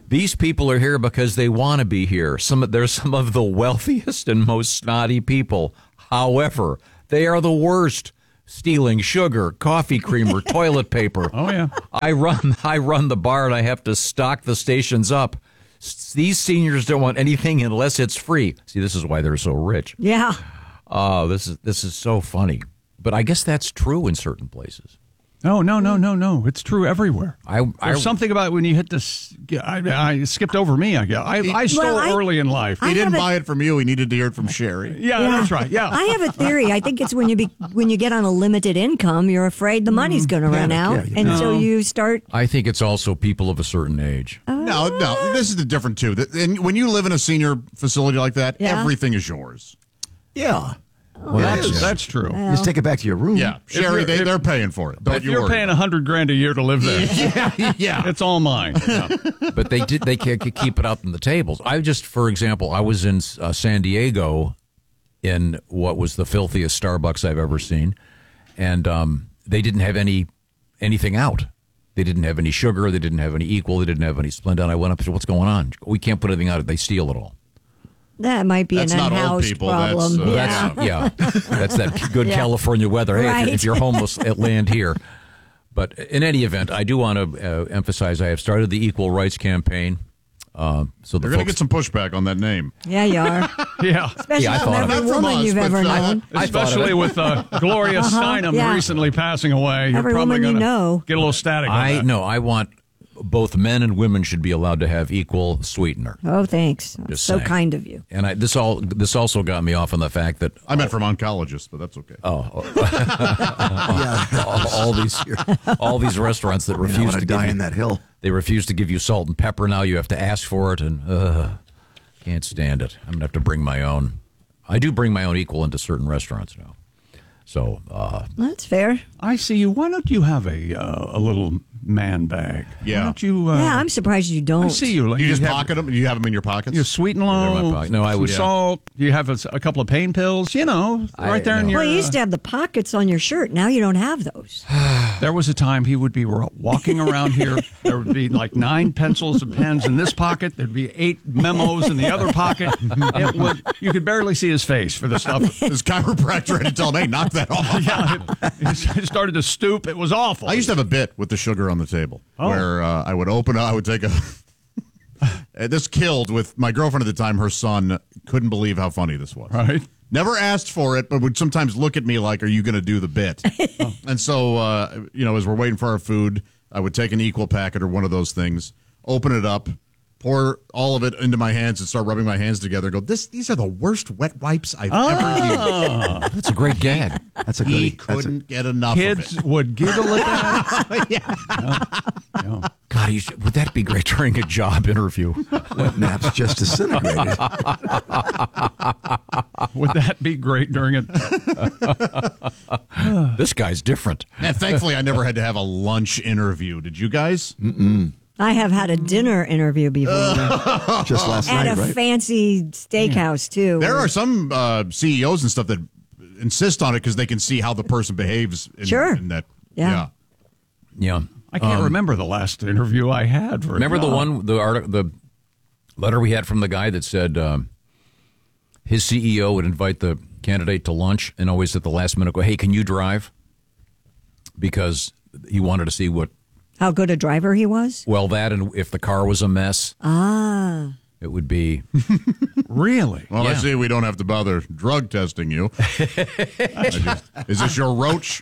These people are here because they want to be here. Some they're some of the wealthiest and most snotty people. However, they are the worst. Stealing sugar, coffee creamer, toilet paper. Oh yeah. I run I run the bar and I have to stock the stations up. S- These seniors don't want anything unless it's free. See, this is why they're so rich. Yeah. Oh, this is this is so funny. But I guess that's true in certain places. No, no, no, no, no. It's true everywhere. I, I There's something about when you hit this. I, I skipped over me. I guess I, I stole Well, I- early in life. He I didn't have a- buy it from you. He needed to hear it from Sherry. Yeah, that's right. Yeah. I have a theory. I think it's when you be, when you get on a limited income, you're afraid the money's going to run out, yeah, and yeah. so you start. I think it's also people of a certain age. No, no. This is the different too. That- And when you live in a senior facility like that, Yeah. everything is yours. Yeah. Well, that's, that's true. You just take it back to your room. Yeah, Sherry, you're- they, if- they're paying for it. Don't If you you're worry. paying a hundred grand a year to live there, yeah, yeah. it's all mine. Yeah. But they did they can't keep it up in the tables. I just, for example, I was in uh, San Diego in what was the filthiest Starbucks I've ever seen, and um, they didn't have any anything out. They didn't have any sugar. They didn't have any Equal. They didn't have any Splenda. And I went up and said, "What's going on? We can't put anything out. They steal it all." That might be That's an not old unhoused people, problem. that's, uh, yeah. That's, yeah, that's that good Yeah. California weather. Hey, if, Right. you're, if you're homeless, uh, land here. But in any event, I do want to uh, emphasize I have started the Equal Rights Campaign. Uh, so the They're going to folks- get some pushback on that name. Yeah, you are. Yeah. Especially Yeah, I from thought of every it. Not from woman us, you've but ever I- known. I thought of Especially it. with uh, Gloria Uh-huh, Steinem yeah. recently passing away. You're Every probably woman you gonna know. get a little static on I that. no, I want both men and women should be allowed to have equal sweetener. Oh, thanks. Just so saying. kind of you. And I this all this also got me off on the fact that I meant from oncologists, but that's okay. oh, all, all these all these restaurants that I refuse want to to give die you, in that hill. they refuse to give you salt and pepper now. You have to ask for it, and uh, can't stand it. I'm gonna have to bring my own. I do bring my own Equal into certain restaurants now. So uh, That's fair. I see you. Why don't you have a uh, a little man bag? Yeah. Why don't you? Uh, yeah, I'm surprised you don't. I see you. You just have, pocket them? You have them in your pockets? You sweet and They're in low. my pocket. No, I some would- salt. You have a, a couple of pain pills. You know, I- right there in no. your. Well, you uh, used to have the pockets on your shirt. Now you don't have those. There was a time he would be ro- walking around here. There would be like nine pencils and pens in this pocket. There'd be eight memos in the other pocket. It would, you could barely see his face for the stuff. His chiropractor had to tell him, hey, knock that off. Yeah, it, it started to stoop. It was awful. I used to have a bit with the sugar on the table Oh. where uh, I would open it, I would take a. Uh, this killed with my girlfriend at the time. Her son couldn't believe how funny this was. Right. Never asked for it, but would sometimes look at me like, are you going to do the bit? And so, uh, you know, as we're waiting for our food, I would take an Equal packet or one of those things, open it up, pour all of it into my hands and start rubbing my hands together. Go, this, these are the worst wet wipes I've ever used. that's a great gag. That's a good. He that's a- couldn't get enough Kids of it. would giggle at that. Yeah. Yeah. God, you should, would that be great during a job interview? Wet naps just disintegrated. Would that be great during it? This guy's different. And thankfully, I never had to have a lunch interview. Did you guys? Mm-mm. I have had a dinner interview before. Just last At night, a right? fancy steakhouse, too. There are some uh, C E Os and stuff that insist on it because they can see how the person behaves. In, Sure. In that, Yeah. Yeah. I can't Um, remember the last interview I had. For a Remember the job. one, the art, the letter we had from the guy that said um, his C E O would invite the candidate to lunch and always at the last minute go, "Hey, can you drive?" Because he wanted to see what. How good a driver he was? Well, that and if the car was a mess, Ah. it would be. Really? Well, I Yeah. see we don't have to bother drug testing you. I just, is this your roach?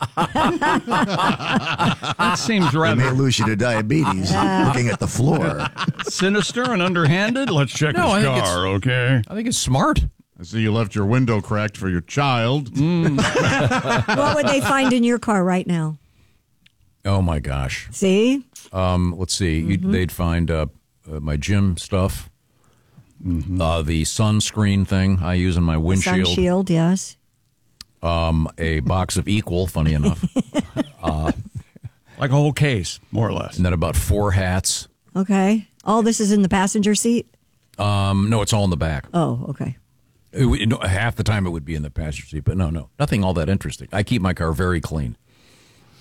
That seems They may rather lose you to diabetes looking at the floor. sinister and underhanded. Let's check No, I his think car, okay? I think it's smart. I see you left your window cracked for your child. What would they find in your car right now? Oh my gosh. See? Um, let's see. Mm-hmm. You'd, they'd find uh, uh, my gym stuff, uh, the sunscreen thing I use in my windshield, Sun shield, yes. um, a box of Equal. Funny enough, uh, Like a whole case, more or less. and then about four hats. Okay. All this is in the passenger seat? Um, no, it's all in the back. Oh, okay. It would- no, half the time it would be in the passenger seat, but no, no, nothing all that interesting. I keep my car very clean.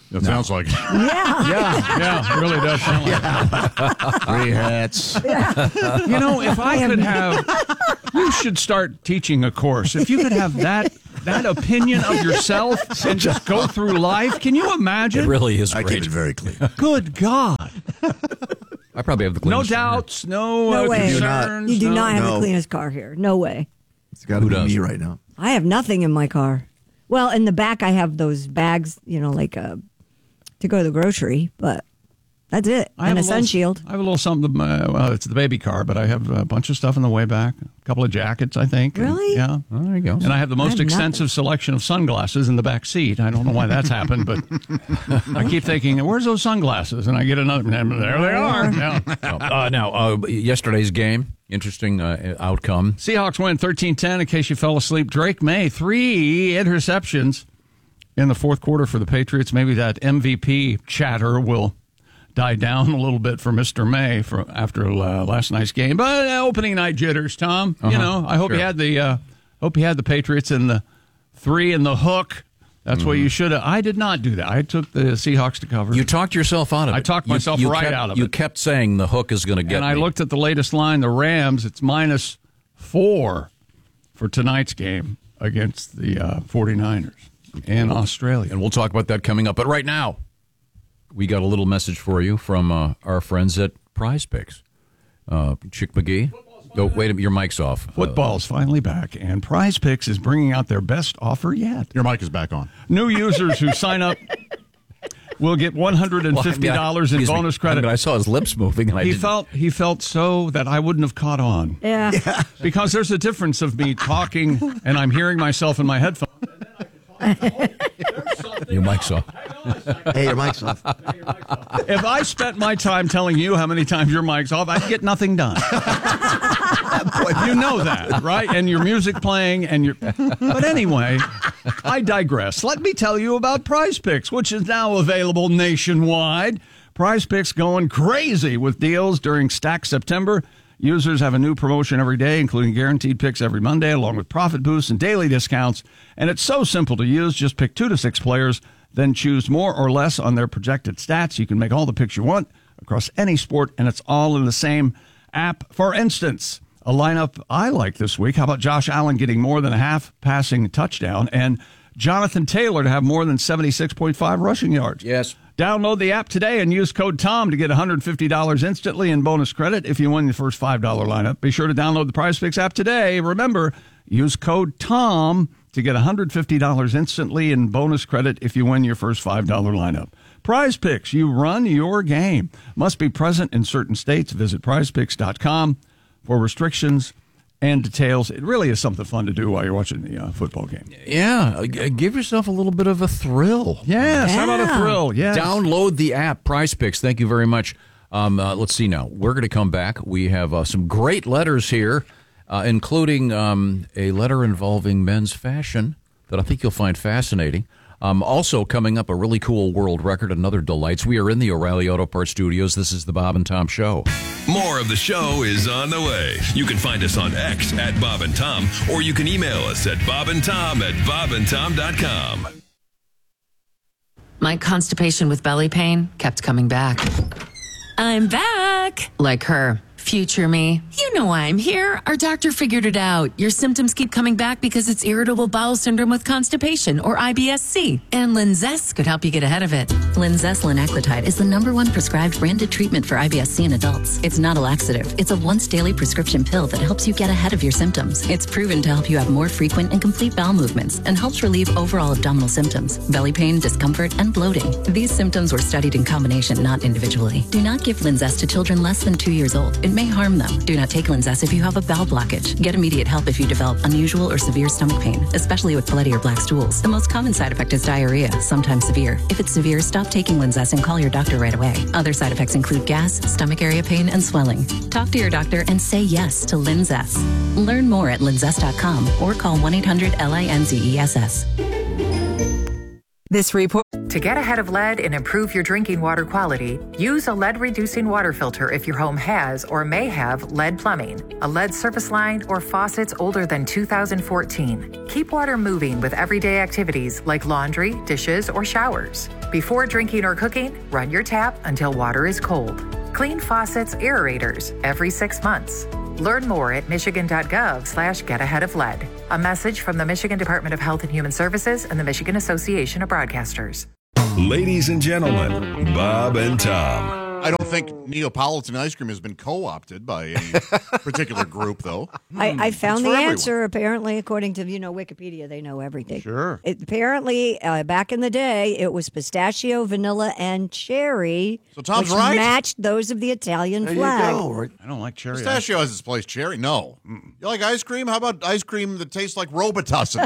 That sounds like it. Yeah. Yeah, yeah, it really does sound like Three hats. it. You know, if I could have, you should start teaching a course. If you could have that that opinion of yourself and just go through life, can you imagine? It really is I great. keep it very clean. Good God. I probably have the No cleanest car. doubts, no, No uh, way. concerns. You do no- not have no. the cleanest car here. No way. It's got to Who be does? me right now. I have nothing in my car. Well, in the back, I have those bags, you know, like uh, to go to the grocery, but that's it. I And have a little- sunshield. I have a little something. Uh, well, it's the baby car, but I have a bunch of stuff in the way back. A couple of jackets, I think. and- Really? yeah. Oh, there you go. And I have the I most have extensive nothing. selection of sunglasses in the back seat. I don't know why that's happened, but I keep thinking, where's those sunglasses? And I get another. And there they are. Yeah. Uh, now, uh, yesterday's game, interesting uh, outcome. Seahawks win thirteen ten. In case you fell asleep, Drake May, three interceptions in the fourth quarter for the Patriots. Maybe that M V P chatter will die down a little bit for Mister May for after uh, last night's game. But uh, opening night jitters, Tom. You Uh-huh. know, I hope Sure. he had the uh, hope he had the Patriots in the three in the hook. That's what you should have. I did not do that. I took the Seahawks to cover. You talked yourself out of it. I talked You- myself you right kept- out of you it. You kept saying the hook is going to get and I me. looked at the latest line, the Rams, it's minus four for tonight's game against the uh, 49ers in Australia. And we'll talk about that coming up. But right now, we got a little message for you from uh, our friends at Prize Picks. Uh, Chick McGee. Oh, wait a minute, your mic's off. Football's finally back, and Prize Picks is bringing out their best offer yet. Your mic is back on. New users who sign up will get one hundred fifty dollars Well, I mean, in excuse me. bonus credit. I mean, I saw his lips moving, and I he didn't- felt he felt so that I wouldn't have caught on. Yeah. Because there's a difference of me talking and I'm hearing myself in my headphones. Your mic's off. Hey, your mic's off. If I spent my time telling you how many times your mic's off, I'd get nothing done. You know that, right? And your music playing and your But anyway, I digress. Let me tell you about Prize Picks, which is now available nationwide. Prize Picks going crazy with deals during Stack September. Users have a new promotion every day, including guaranteed picks every Monday, along with profit boosts and daily discounts. And it's so simple to use. Just pick two to six players, then choose more or less on their projected stats. You can make all the picks you want across any sport, and it's all in the same app. For instance, a lineup I like this week. How about Josh Allen getting more than a half passing touchdown and Jonathan Taylor to have more than seventy-six point five rushing yards? Yes. Download the app today and use code TOM to get one hundred fifty dollars instantly in bonus credit if you win the first five dollars lineup. Be sure to download the Prize Picks app today. Remember, use code TOM to get one hundred fifty dollars instantly in bonus credit if you win your first five dollars lineup. Prize Picks, you run your game. Must be present in certain states. Visit prize picks dot com for restrictions and details. It really is something fun to do while you're watching the uh, football game. Yeah, uh, g- give yourself a little bit of a thrill. Yes, how about a thrill? Yes. Download the app, Prize Picks. Thank you very much. Um, uh, let's see now. We're going to come back. We have uh, some great letters here, uh, including um, a letter involving men's fashion that I think you'll find fascinating. Um, also coming up, a really cool world record, another delights. We are in the O'Reilly Auto Parts Studios. This is the Bob and Tom Show. More of the show is on the way. You can find us on X at Bob and Tom, or you can email us at bobandtom at bob and tom dot com. My constipation with belly pain kept coming back. I'm back! Like her. Future me. You know why I'm here. Our doctor figured it out. Your symptoms keep coming back because it's irritable bowel syndrome with constipation, or I B S C. And Linzess could help you get ahead of it. Linzess linaclotide is the number one prescribed branded treatment for I B S C in adults. It's not a laxative. It's a once daily prescription pill that helps you get ahead of your symptoms. It's proven to help you have more frequent and complete bowel movements and helps relieve overall abdominal symptoms, belly pain, discomfort, and bloating. These symptoms were studied in combination, not individually. Do not give Linzess to children less than two years old. It may harm them. Do not take Linzess if you have a bowel blockage. Get immediate help if you develop unusual or severe stomach pain, especially with bloody or black stools. The most common side effect is diarrhea, sometimes severe. If it's severe, stop taking Linzess and call your doctor right away. Other side effects include gas, stomach area pain, and swelling. Talk to your doctor and say yes to Linzess. Learn more at linzess dot com or call one eight hundred L I N Z E S S. This report. To get ahead of lead and improve your drinking water quality, use a lead-reducing water filter if your home has or may have lead plumbing, a lead service line, or faucets older than two thousand fourteen. Keep water moving with everyday activities like laundry, dishes, or showers. Before drinking or cooking, run your tap until water is cold. Clean faucets, aerators every six months. Learn more at michigan.gov slash get ahead of lead. A message from the Michigan Department of Health and Human Services and the Michigan Association of Broadcasters. Ladies and gentlemen, Bob and Tom. I don't think Neapolitan ice cream has been co-opted by any particular group, though. I, I found It's the for everyone. answer. Apparently, according to you know Wikipedia, they know everything. Sure. It, apparently, uh, back in the day, it was pistachio, vanilla, and cherry. So Tom's which right. matched those of the Italian There you flag. go. I don't like cherry. Pistachio has its place. Cherry, no. You like ice cream? How about ice cream that tastes like Robitussin?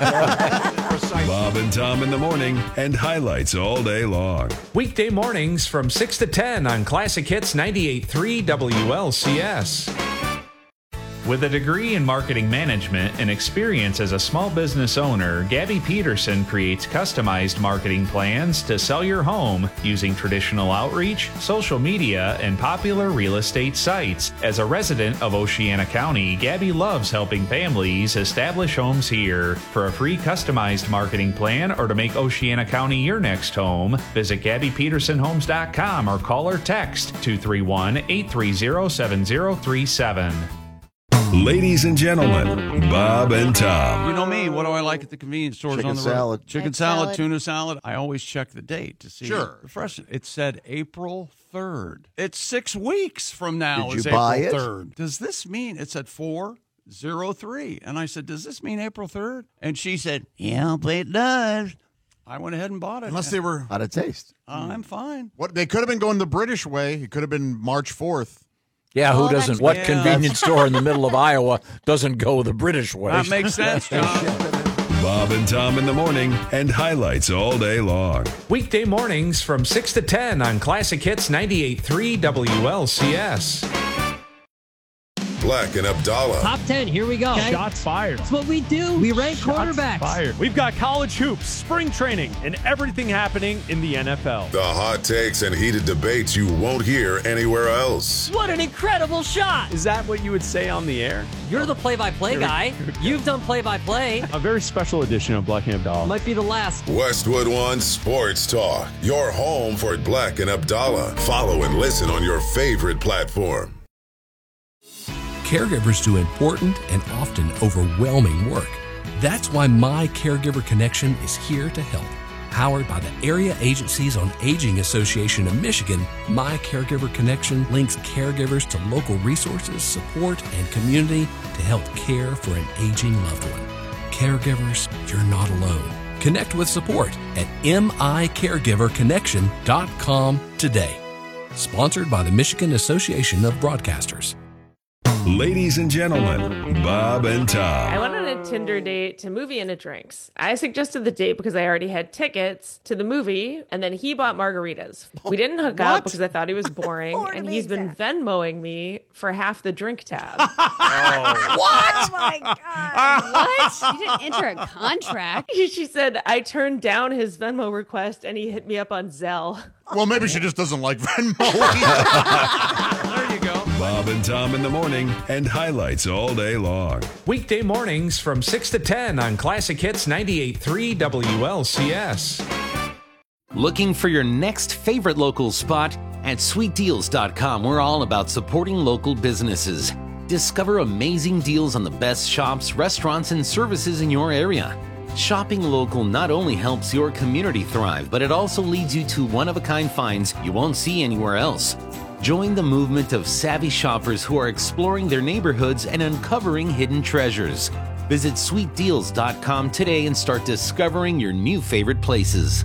Bob and Tom in the morning and highlights all day long. Weekday mornings from six to ten on Classic Hits ninety-eight point three W L C S. With a degree in marketing management and experience as a small business owner, Gabby Peterson creates customized marketing plans to sell your home using traditional outreach, social media, and popular real estate sites. As a resident of Oceana County, Gabby loves helping families establish homes here. For a free customized marketing plan or to make Oceana County your next home, visit Gabby Peterson Homes dot com or call or text two three one, eight three zero, seven zero three seven. Ladies and gentlemen, Bob and Tom. You know me. What do I like at the convenience stores Chicken on the road? salad. Chicken Egg salad, salad. tuna salad. I always check the date to see. Sure. the fresh. It said April third. It's six weeks from now. Did you is buy April it? third. Does this mean it said four zero three? And I said, does this mean April third? And she said, yeah, but it does. I went ahead and bought it. Unless they were. How'd it taste? Uh, I'm fine. What they could have been going the British way. It could have been March fourth. Yeah, who Oh, that's doesn't? What good. convenience store in the middle of Iowa doesn't go the British way? That makes sense, John. Bob and Tom in the morning and highlights all day long. Weekday mornings from six to ten on Classic Hits ninety-eight point three W L C S. Black and Abdallah. Top ten, here we go. Shots fired. That's what we do. We rank Shots quarterbacks. fired. We've got college hoops, spring training, and everything happening in the N F L. The hot takes and heated debates you won't hear anywhere else. What an incredible shot. Is that what you would say on the air? You're the play-by-play guy. You've done play-by-play. A very special edition of Black and Abdallah. Might be the last. Westwood One Sports Talk. Your home for Black and Abdallah. Follow and listen on your favorite platform. Caregivers do important and often overwhelming work. That's why My Caregiver Connection is here to help. Powered by the Area Agencies on Aging Association of Michigan, My Caregiver Connection links caregivers to local resources, support, and community to help care for an aging loved one. Caregivers, you're not alone. Connect with support at M I caregiver connection dot com today. Sponsored by the Michigan Association of Broadcasters. Ladies and gentlemen, Bob and I Tom. went on a Tinder date to movie and a drinks. I suggested the date because I already had tickets to the movie, and then he bought margaritas. We didn't hook What? up because I thought he was boring, and he's been Venmoing me for half the drink tab. What? Oh my God. What? You didn't enter a contract. She said I turned down his Venmo request, and he hit me up on Zelle. Well, maybe she just doesn't like Venmo. There you go. Bob and Tom in the morning and highlights all day long. Weekday mornings from six to ten on Classic Hits ninety-eight point three W L C S. Looking for your next favorite local spot? At sweet deals dot com, we're all about supporting local businesses. Discover amazing deals on the best shops, restaurants, and services in your area. Shopping local not only helps your community thrive, but it also leads you to one-of-a-kind finds you won't see anywhere else. Join the movement of savvy shoppers who are exploring their neighborhoods and uncovering hidden treasures. Visit sweet deals dot com today and start discovering your new favorite places.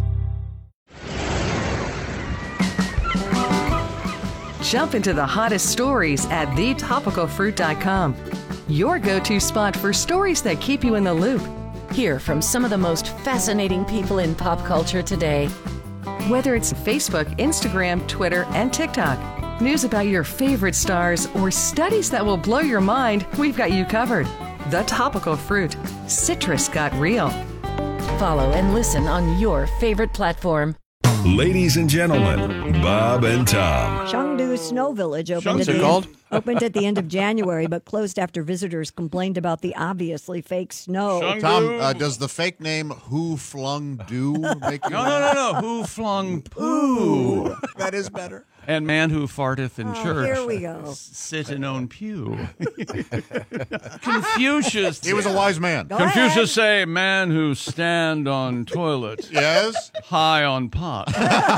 Jump into the hottest stories at the topical fruit dot com. Your go-to spot for stories that keep you in the loop. Hear from some of the most fascinating people in pop culture today. Whether it's Facebook, Instagram, Twitter, and TikTok, news about your favorite stars, or studies that will blow your mind, we've got you covered. The Topical Fruit. Citrus got real. Follow and listen on your favorite platform. Ladies and gentlemen, Bob and Tom. Chengdu Snow Village opened What's at, it the, called? opened at the end of January, but closed after visitors complained about the obviously fake snow. Tom, uh, does the fake name Who Flung Do make you No, no, no, no. Who flung poo? That is better. And man who farteth in Oh, church. here we go. Sit in own pew. Confucius. He was a wise man. Go Confucius ahead. say, man who stand on toilet. Yes? High on pot.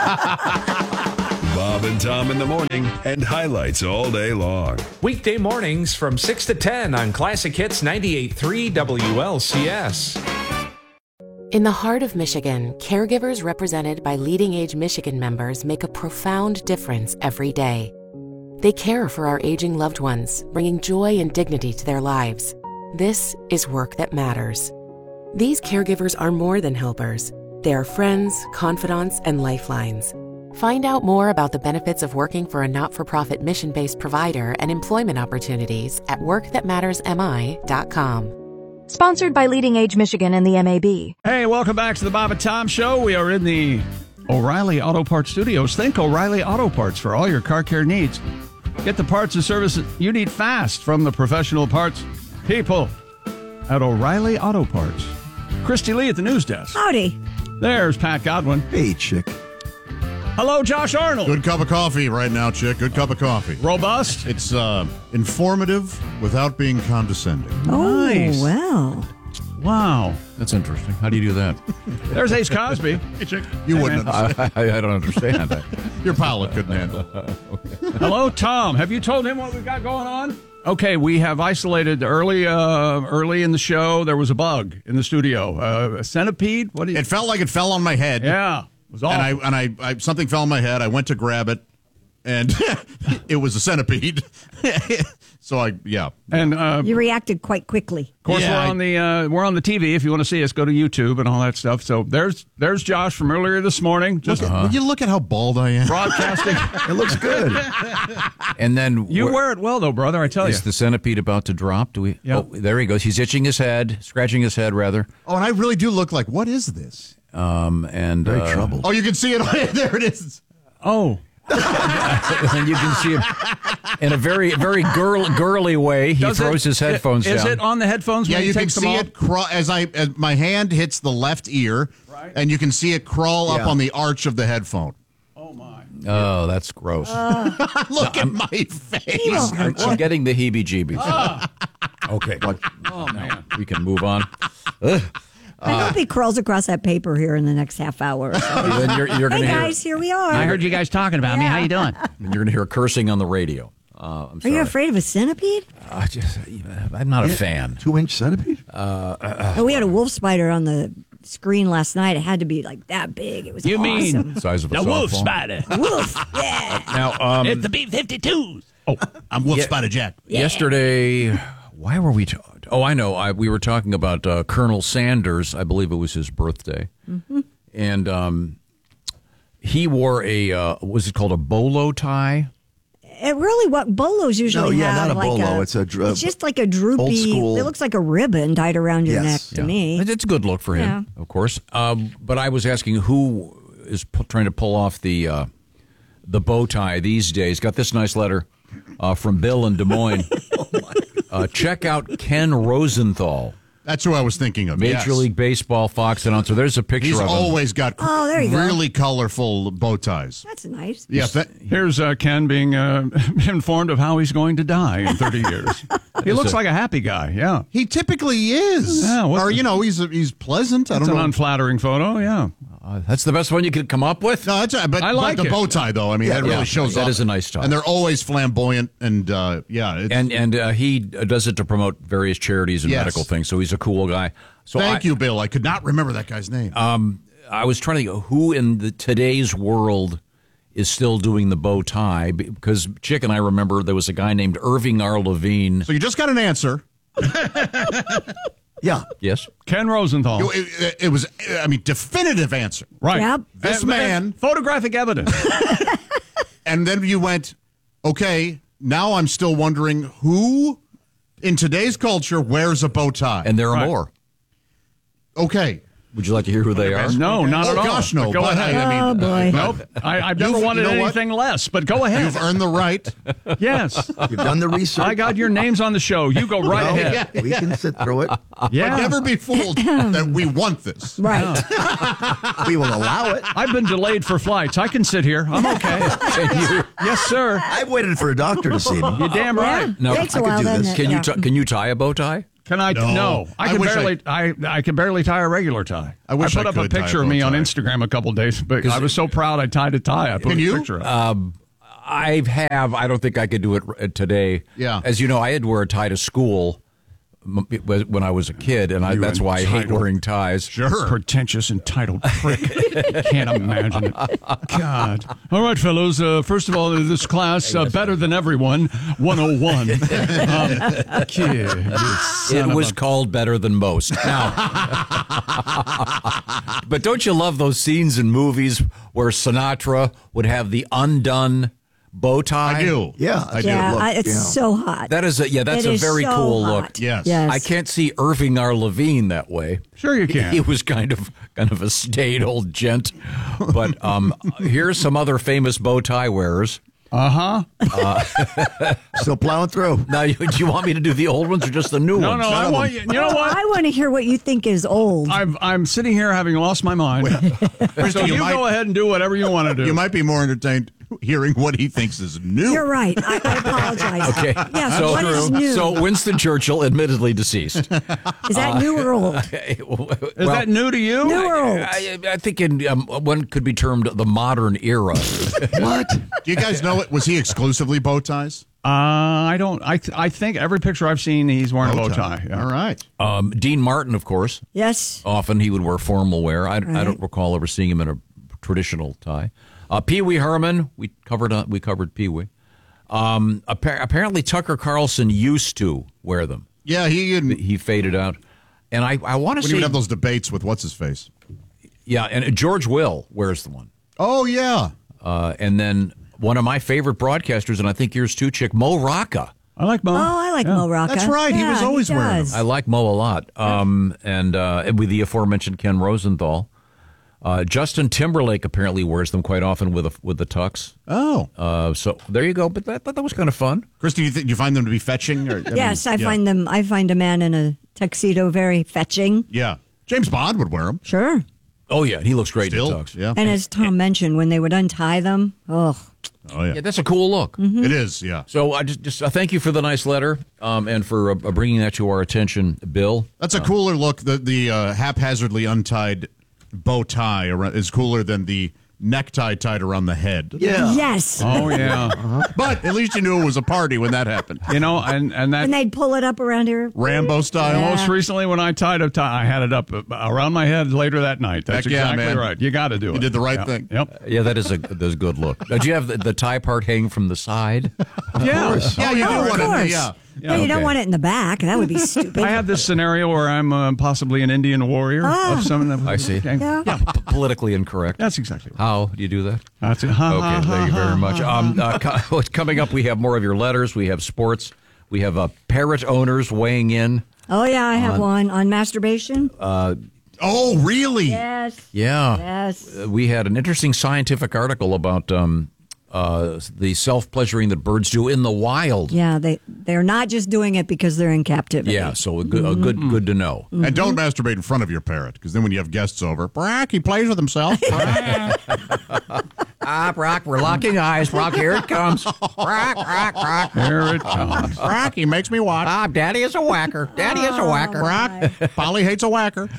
Bob and Tom in the morning and highlights all day long. Weekday mornings from six to ten on Classic Hits ninety-eight point three W L C S. In the heart of Michigan, caregivers represented by Leading Age Michigan members make a profound difference every day. They care for our aging loved ones, bringing joy and dignity to their lives. This is work that matters. These caregivers are more than helpers. They are friends, confidants, and lifelines. Find out more about the benefits of working for a not-for-profit mission-based provider and employment opportunities at work that matters m i dot com. Sponsored by Leading Age Michigan and the M A B. Hey, welcome back to the Bob and Tom Show. We are in the O'Reilly Auto Parts Studios. Think O'Reilly Auto Parts for all your car care needs. Get the parts and services you need fast from the professional parts people at O'Reilly Auto Parts. Christy Lee at the news desk. Howdy. There's Pat Godwin. Hey, chick. Hello, Josh Arnold. Good cup of coffee right now, chick. Good cup of coffee. Robust. It's uh, informative without being condescending. Oh, Nice. well. Wow. That's interesting. How do you do that? There's Ace Cosby. Hey, chick. You wouldn't I, understand. I, I don't understand that. Your palate couldn't handle it. Hello, Tom. Have you told him what we got going on? Okay, we have isolated early uh, early in the show. There was a bug in the studio. Uh, a centipede? What do you... It felt like it fell on my head. Yeah. It was And awful. I and I, I something fell on my head. I went to grab it, and it was a centipede. So I yeah. And uh, You reacted quite quickly. of course, Yeah, we're I- on the uh, we're on the T V. If you want to see us, go to YouTube and all that stuff. So there's there's Josh from earlier this morning. Just Look at- Will you look at how bald I am? broadcasting. It looks good. And then You where- wear it well, though, brother. I tell you. Is the centipede about to drop? Do we? Yeah. Oh, there he goes. He's itching his head, scratching his head, rather. Oh, and I really do look like, what is this? Um, and Very uh, troubled. Oh, you can see it. There it is. Oh, and you can see him in a very, very girl, girly way. He Does throws it- his headphones Is down. it on the headphones? Yeah, when he you can takes them see off? it crawl as I as my hand hits the left ear, Right. and you can see it crawl up Yeah. on the arch of the headphone. Oh my! Oh, that's gross. Look at my face. I'm, I'm getting the heebie-jeebies. Okay. Oh man! We can move on. Ugh. I hope he crawls across that paper here in the next half hour. or so. Then you're, you're Hey, going to hear. guys, here we are. I heard you guys talking about me. How you doing? You're going to hear cursing on the radio. Uh, I'm Are sorry. you afraid of a centipede? I just, I'm not a fan. Two-inch centipede? Oh, we had a wolf spider on the screen last night. It had to be like that big. It was You awesome. mean Size of a the wolf softball. spider? wolf? Yeah. Now, um, It's the B fifty-twos. Oh, I'm Wolf Yeah. Spider Jack. yesterday, why were we? Ta- oh, I know. I, we were talking about uh, Colonel Sanders. I believe it was his birthday, Mm-hmm. and um, he wore a uh, was it called a bolo tie? It really what bolos usually No, yeah, have. not a like bolo. A, It's a dr- It's just like a droopy. old school- It looks like a ribbon tied around your Yes. neck to Yeah. me. It's a good look for him, of course. Um, but I was asking who is p- trying to pull off the uh, the bow tie these days. Got this nice letter uh, from Bill in Des Moines. uh, check out Ken Rosenthal, That's who I was thinking of. Major yes. League Baseball Fox announcer. There's a picture He's of him. always got Oh, there you go. really colorful bow ties. That's nice. Yeah, that, Here's uh, Ken being uh, informed of how he's going to die in thirty years. He looks like a happy guy. Yeah, he typically is. Yeah, what- or you know, he's he's pleasant. I that's don't an know. unflattering photo. Yeah. Uh, that's the best one you could come up with. No, that's but, I like but the it. bow tie though. I mean, that really yeah, shows that up. is a nice tie. and they're always flamboyant. And uh, yeah, it's, And and uh, he does it to promote various charities and Yes. medical things. So he's a cool guy. So thank I, you, Bill. I could not remember that guy's name. Um, I was trying to think who in the today's world is still doing the bow tie, because Chick and I remember there was a guy named Irving R. Levine. so you just got an answer. Yeah. Yes. Ken Rosenthal. You- It, it was, I mean, definitive answer. Right. Yep. This And- man, and photographic evidence. and then you went, okay. Now I'm still wondering who in today's culture wears a bow tie. And there are Right. more. Okay, Would you like to hear who they are? No, not oh, at all. gosh, no. But go But ahead. I, I mean, Oh, boy. Nope. I, I've never You've- wanted you know what? anything less, but go ahead. You've earned the right. Yes. You've done the research. I got your names on the show. You go right Well, ahead. yeah, we can sit through it. Yeah. But never be fooled that we want this. Right. We will allow it. I've been delayed for flights. I can sit here. I'm okay. Yes, sir. I've waited for a doctor to see me. You're damn right. Yeah. No, Takes I a could while, do doesn't this. it? Can you Yeah. t- can you tie a bow tie? Can I? No. No, I I can wish barely. I, I can barely tie a regular tie. I wish put I up could a tie a picture of bow me on tie. Instagram a couple days, but I was so proud I tied a tie. I put Can a you? picture of it. Um, I have. I don't think I could do it r- today. Yeah. As you know, I had to wear a tie to school m- when I was a kid, and I, You that's why I hate entitled- wearing ties. Sure. Pretentious, entitled prick. Can't imagine it. God. All right, fellows. Uh, first of all, this class, uh, Better Than Everyone, one oh one. Um, kid, you son It of was a- called Better Than Most. Now, but don't you love those scenes in movies where Sinatra would have the undone bow tie? I do. Yeah, I do. Yeah, Look, I, it's yeah. so hot. That is a yeah. That's It a is very so cool hot. look. Yes. Yes. I can't see Irving R. Levine that way. Sure you can. He was kind of kind of a staid old gent. But um, here's some other famous bow tie wearers. Uh-huh. Still plowing through. Now, you, do you want me to do the old ones or just the new No, ones? no, I want you. You know what? I want to hear what you think is old. I'm I'm sitting here having lost my mind. So you, you might- go ahead and do whatever you want to do. You might be more entertained hearing what he thinks is new. You're right. I, I apologize. Okay. Yes, so, what is new? so Winston Churchill, admittedly deceased. Is that new or old? Is that new to you? New or old? I, I think in um, one could be termed the modern era. What? Do you guys know it? Was he exclusively bow ties? Uh, I don't. I th- I think every picture I've seen, he's wearing a bow tie. Yeah. All right. Um, Dean Martin, of course. Yes. Often he would wear formal wear. I, I Right. don't recall ever seeing him in a traditional tie. Uh, Pee Wee Herman, we covered. Uh, we covered Pee Wee. Um, appa- apparently, Tucker Carlson used to wear them. Yeah, he and He faded out, and I, I want to when he say, would have those debates with what's his face. yeah, and George Will wears the one. Oh yeah. Uh, and then one of my favorite broadcasters, and I think yours too, Chick, Mo Rocca. I like Mo. Oh, I like Yeah. Mo Rocca. That's right. He Yeah, was always wearing does. I like Mo a lot. Um, and uh, with the aforementioned Ken Rosenthal. Uh, Justin Timberlake apparently wears them quite often with a, with the tux. Oh. Uh, so there you go. But that, that was kind of fun. Christy, do you, th- do you find them to be fetching? Or, I Yes, mean, I yeah. find them. I find a man in a tuxedo very fetching. Yeah. James Bond would wear them. Sure. Oh, yeah. He looks great Still, in the tux. yeah. And as Tom mentioned, when they would untie them, oh, Oh yeah. Yeah, that's a cool look. It is. Yeah. So I just, just uh, thank you for the nice letter um, and for uh, bringing that to our attention, Bill. That's a cooler look. The the uh, haphazardly untied bow tie around, is cooler than the necktie tied around the head. Yeah. yes. Oh yeah. But at least you knew it was a party when that happened. You know, and and that And they'd pull it up around here. Rambo style. Yeah. most recently when I tied a tie, I had it up uh, around my head later that night. That's Heck yeah, exactly man. right. You got to do it. You did the right Yep. thing. Yep. Yeah, that is a that's a good look. Did you have the, the tie part hanging from the side? Yeah. Yeah, you Oh, do of want it. course. Yeah. No, you don't okay. want it in the back. That would be stupid. I had this scenario where I'm uh, possibly an Indian warrior Ah. of some. I see. Yeah. Yeah. P- politically incorrect. That's exactly right. How do you do that? That's it. Ha, ha, Okay, ha, thank you ha, very much. ha, Um, uh, co- coming up, we have more of your letters. We have sports. We have uh, parrot owners weighing in. Oh yeah, I have On- one on masturbation. Uh, Oh, really? Yes. yeah. Yes. Uh, we had an interesting scientific article about um, uh, the self-pleasuring that birds do in the wild. Yeah, they they're not just doing it because they're in captivity. Yeah, so a good, a good, good to know. And don't masturbate in front of your parrot, because then when you have guests over, Brack, he plays with himself. Ah, Brock, we're locking eyes. Brock, here it comes. Brock, Brock, Brock. Here it comes. Brack, he makes me watch. Ah, Daddy is a whacker. Daddy is a whacker. Brack, Polly hates a whacker.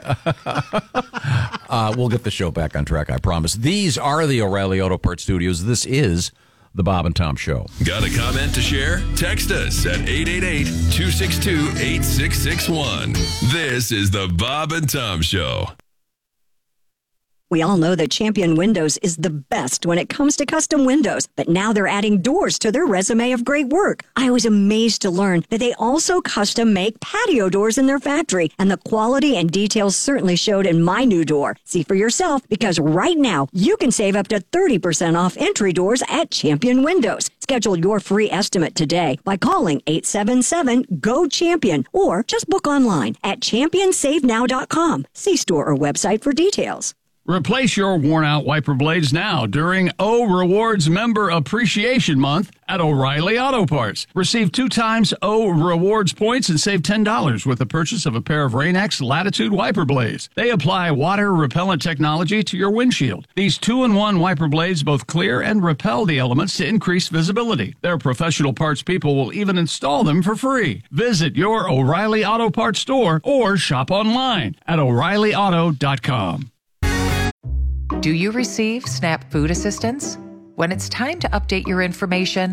Uh, we'll get the show back on track, I promise. These are the O'Reilly Auto Parts Studios. This is the Bob and Tom Show. Got a comment to share? Text us at eight eight eight, two six two, eight six six one. This is the Bob and Tom Show. We all know that Champion Windows is the best when it comes to custom windows, but now they're adding doors to their resume of great work. I was amazed to learn that they also custom make patio doors in their factory, and the quality and details certainly showed in my new door. See for yourself, because right now you can save up to thirty percent off entry doors at Champion Windows. Schedule your free estimate today by calling eight seven seven, G O, CHAMPION or just book online at champion save now dot com. See store or website for details. Replace your worn-out wiper blades now during O Rewards Member Appreciation Month at O'Reilly Auto Parts. Receive two times O Rewards points and save ten dollars with the purchase of a pair of Rain-X Latitude wiper blades. They apply water-repellent technology to your windshield. These two-in-one wiper blades both clear and repel the elements to increase visibility. Their professional parts people will even install them for free. Visit your O'Reilly Auto Parts store or shop online at O'Reilly Auto dot com. Do you receive SNAP food assistance? When it's time to update your information,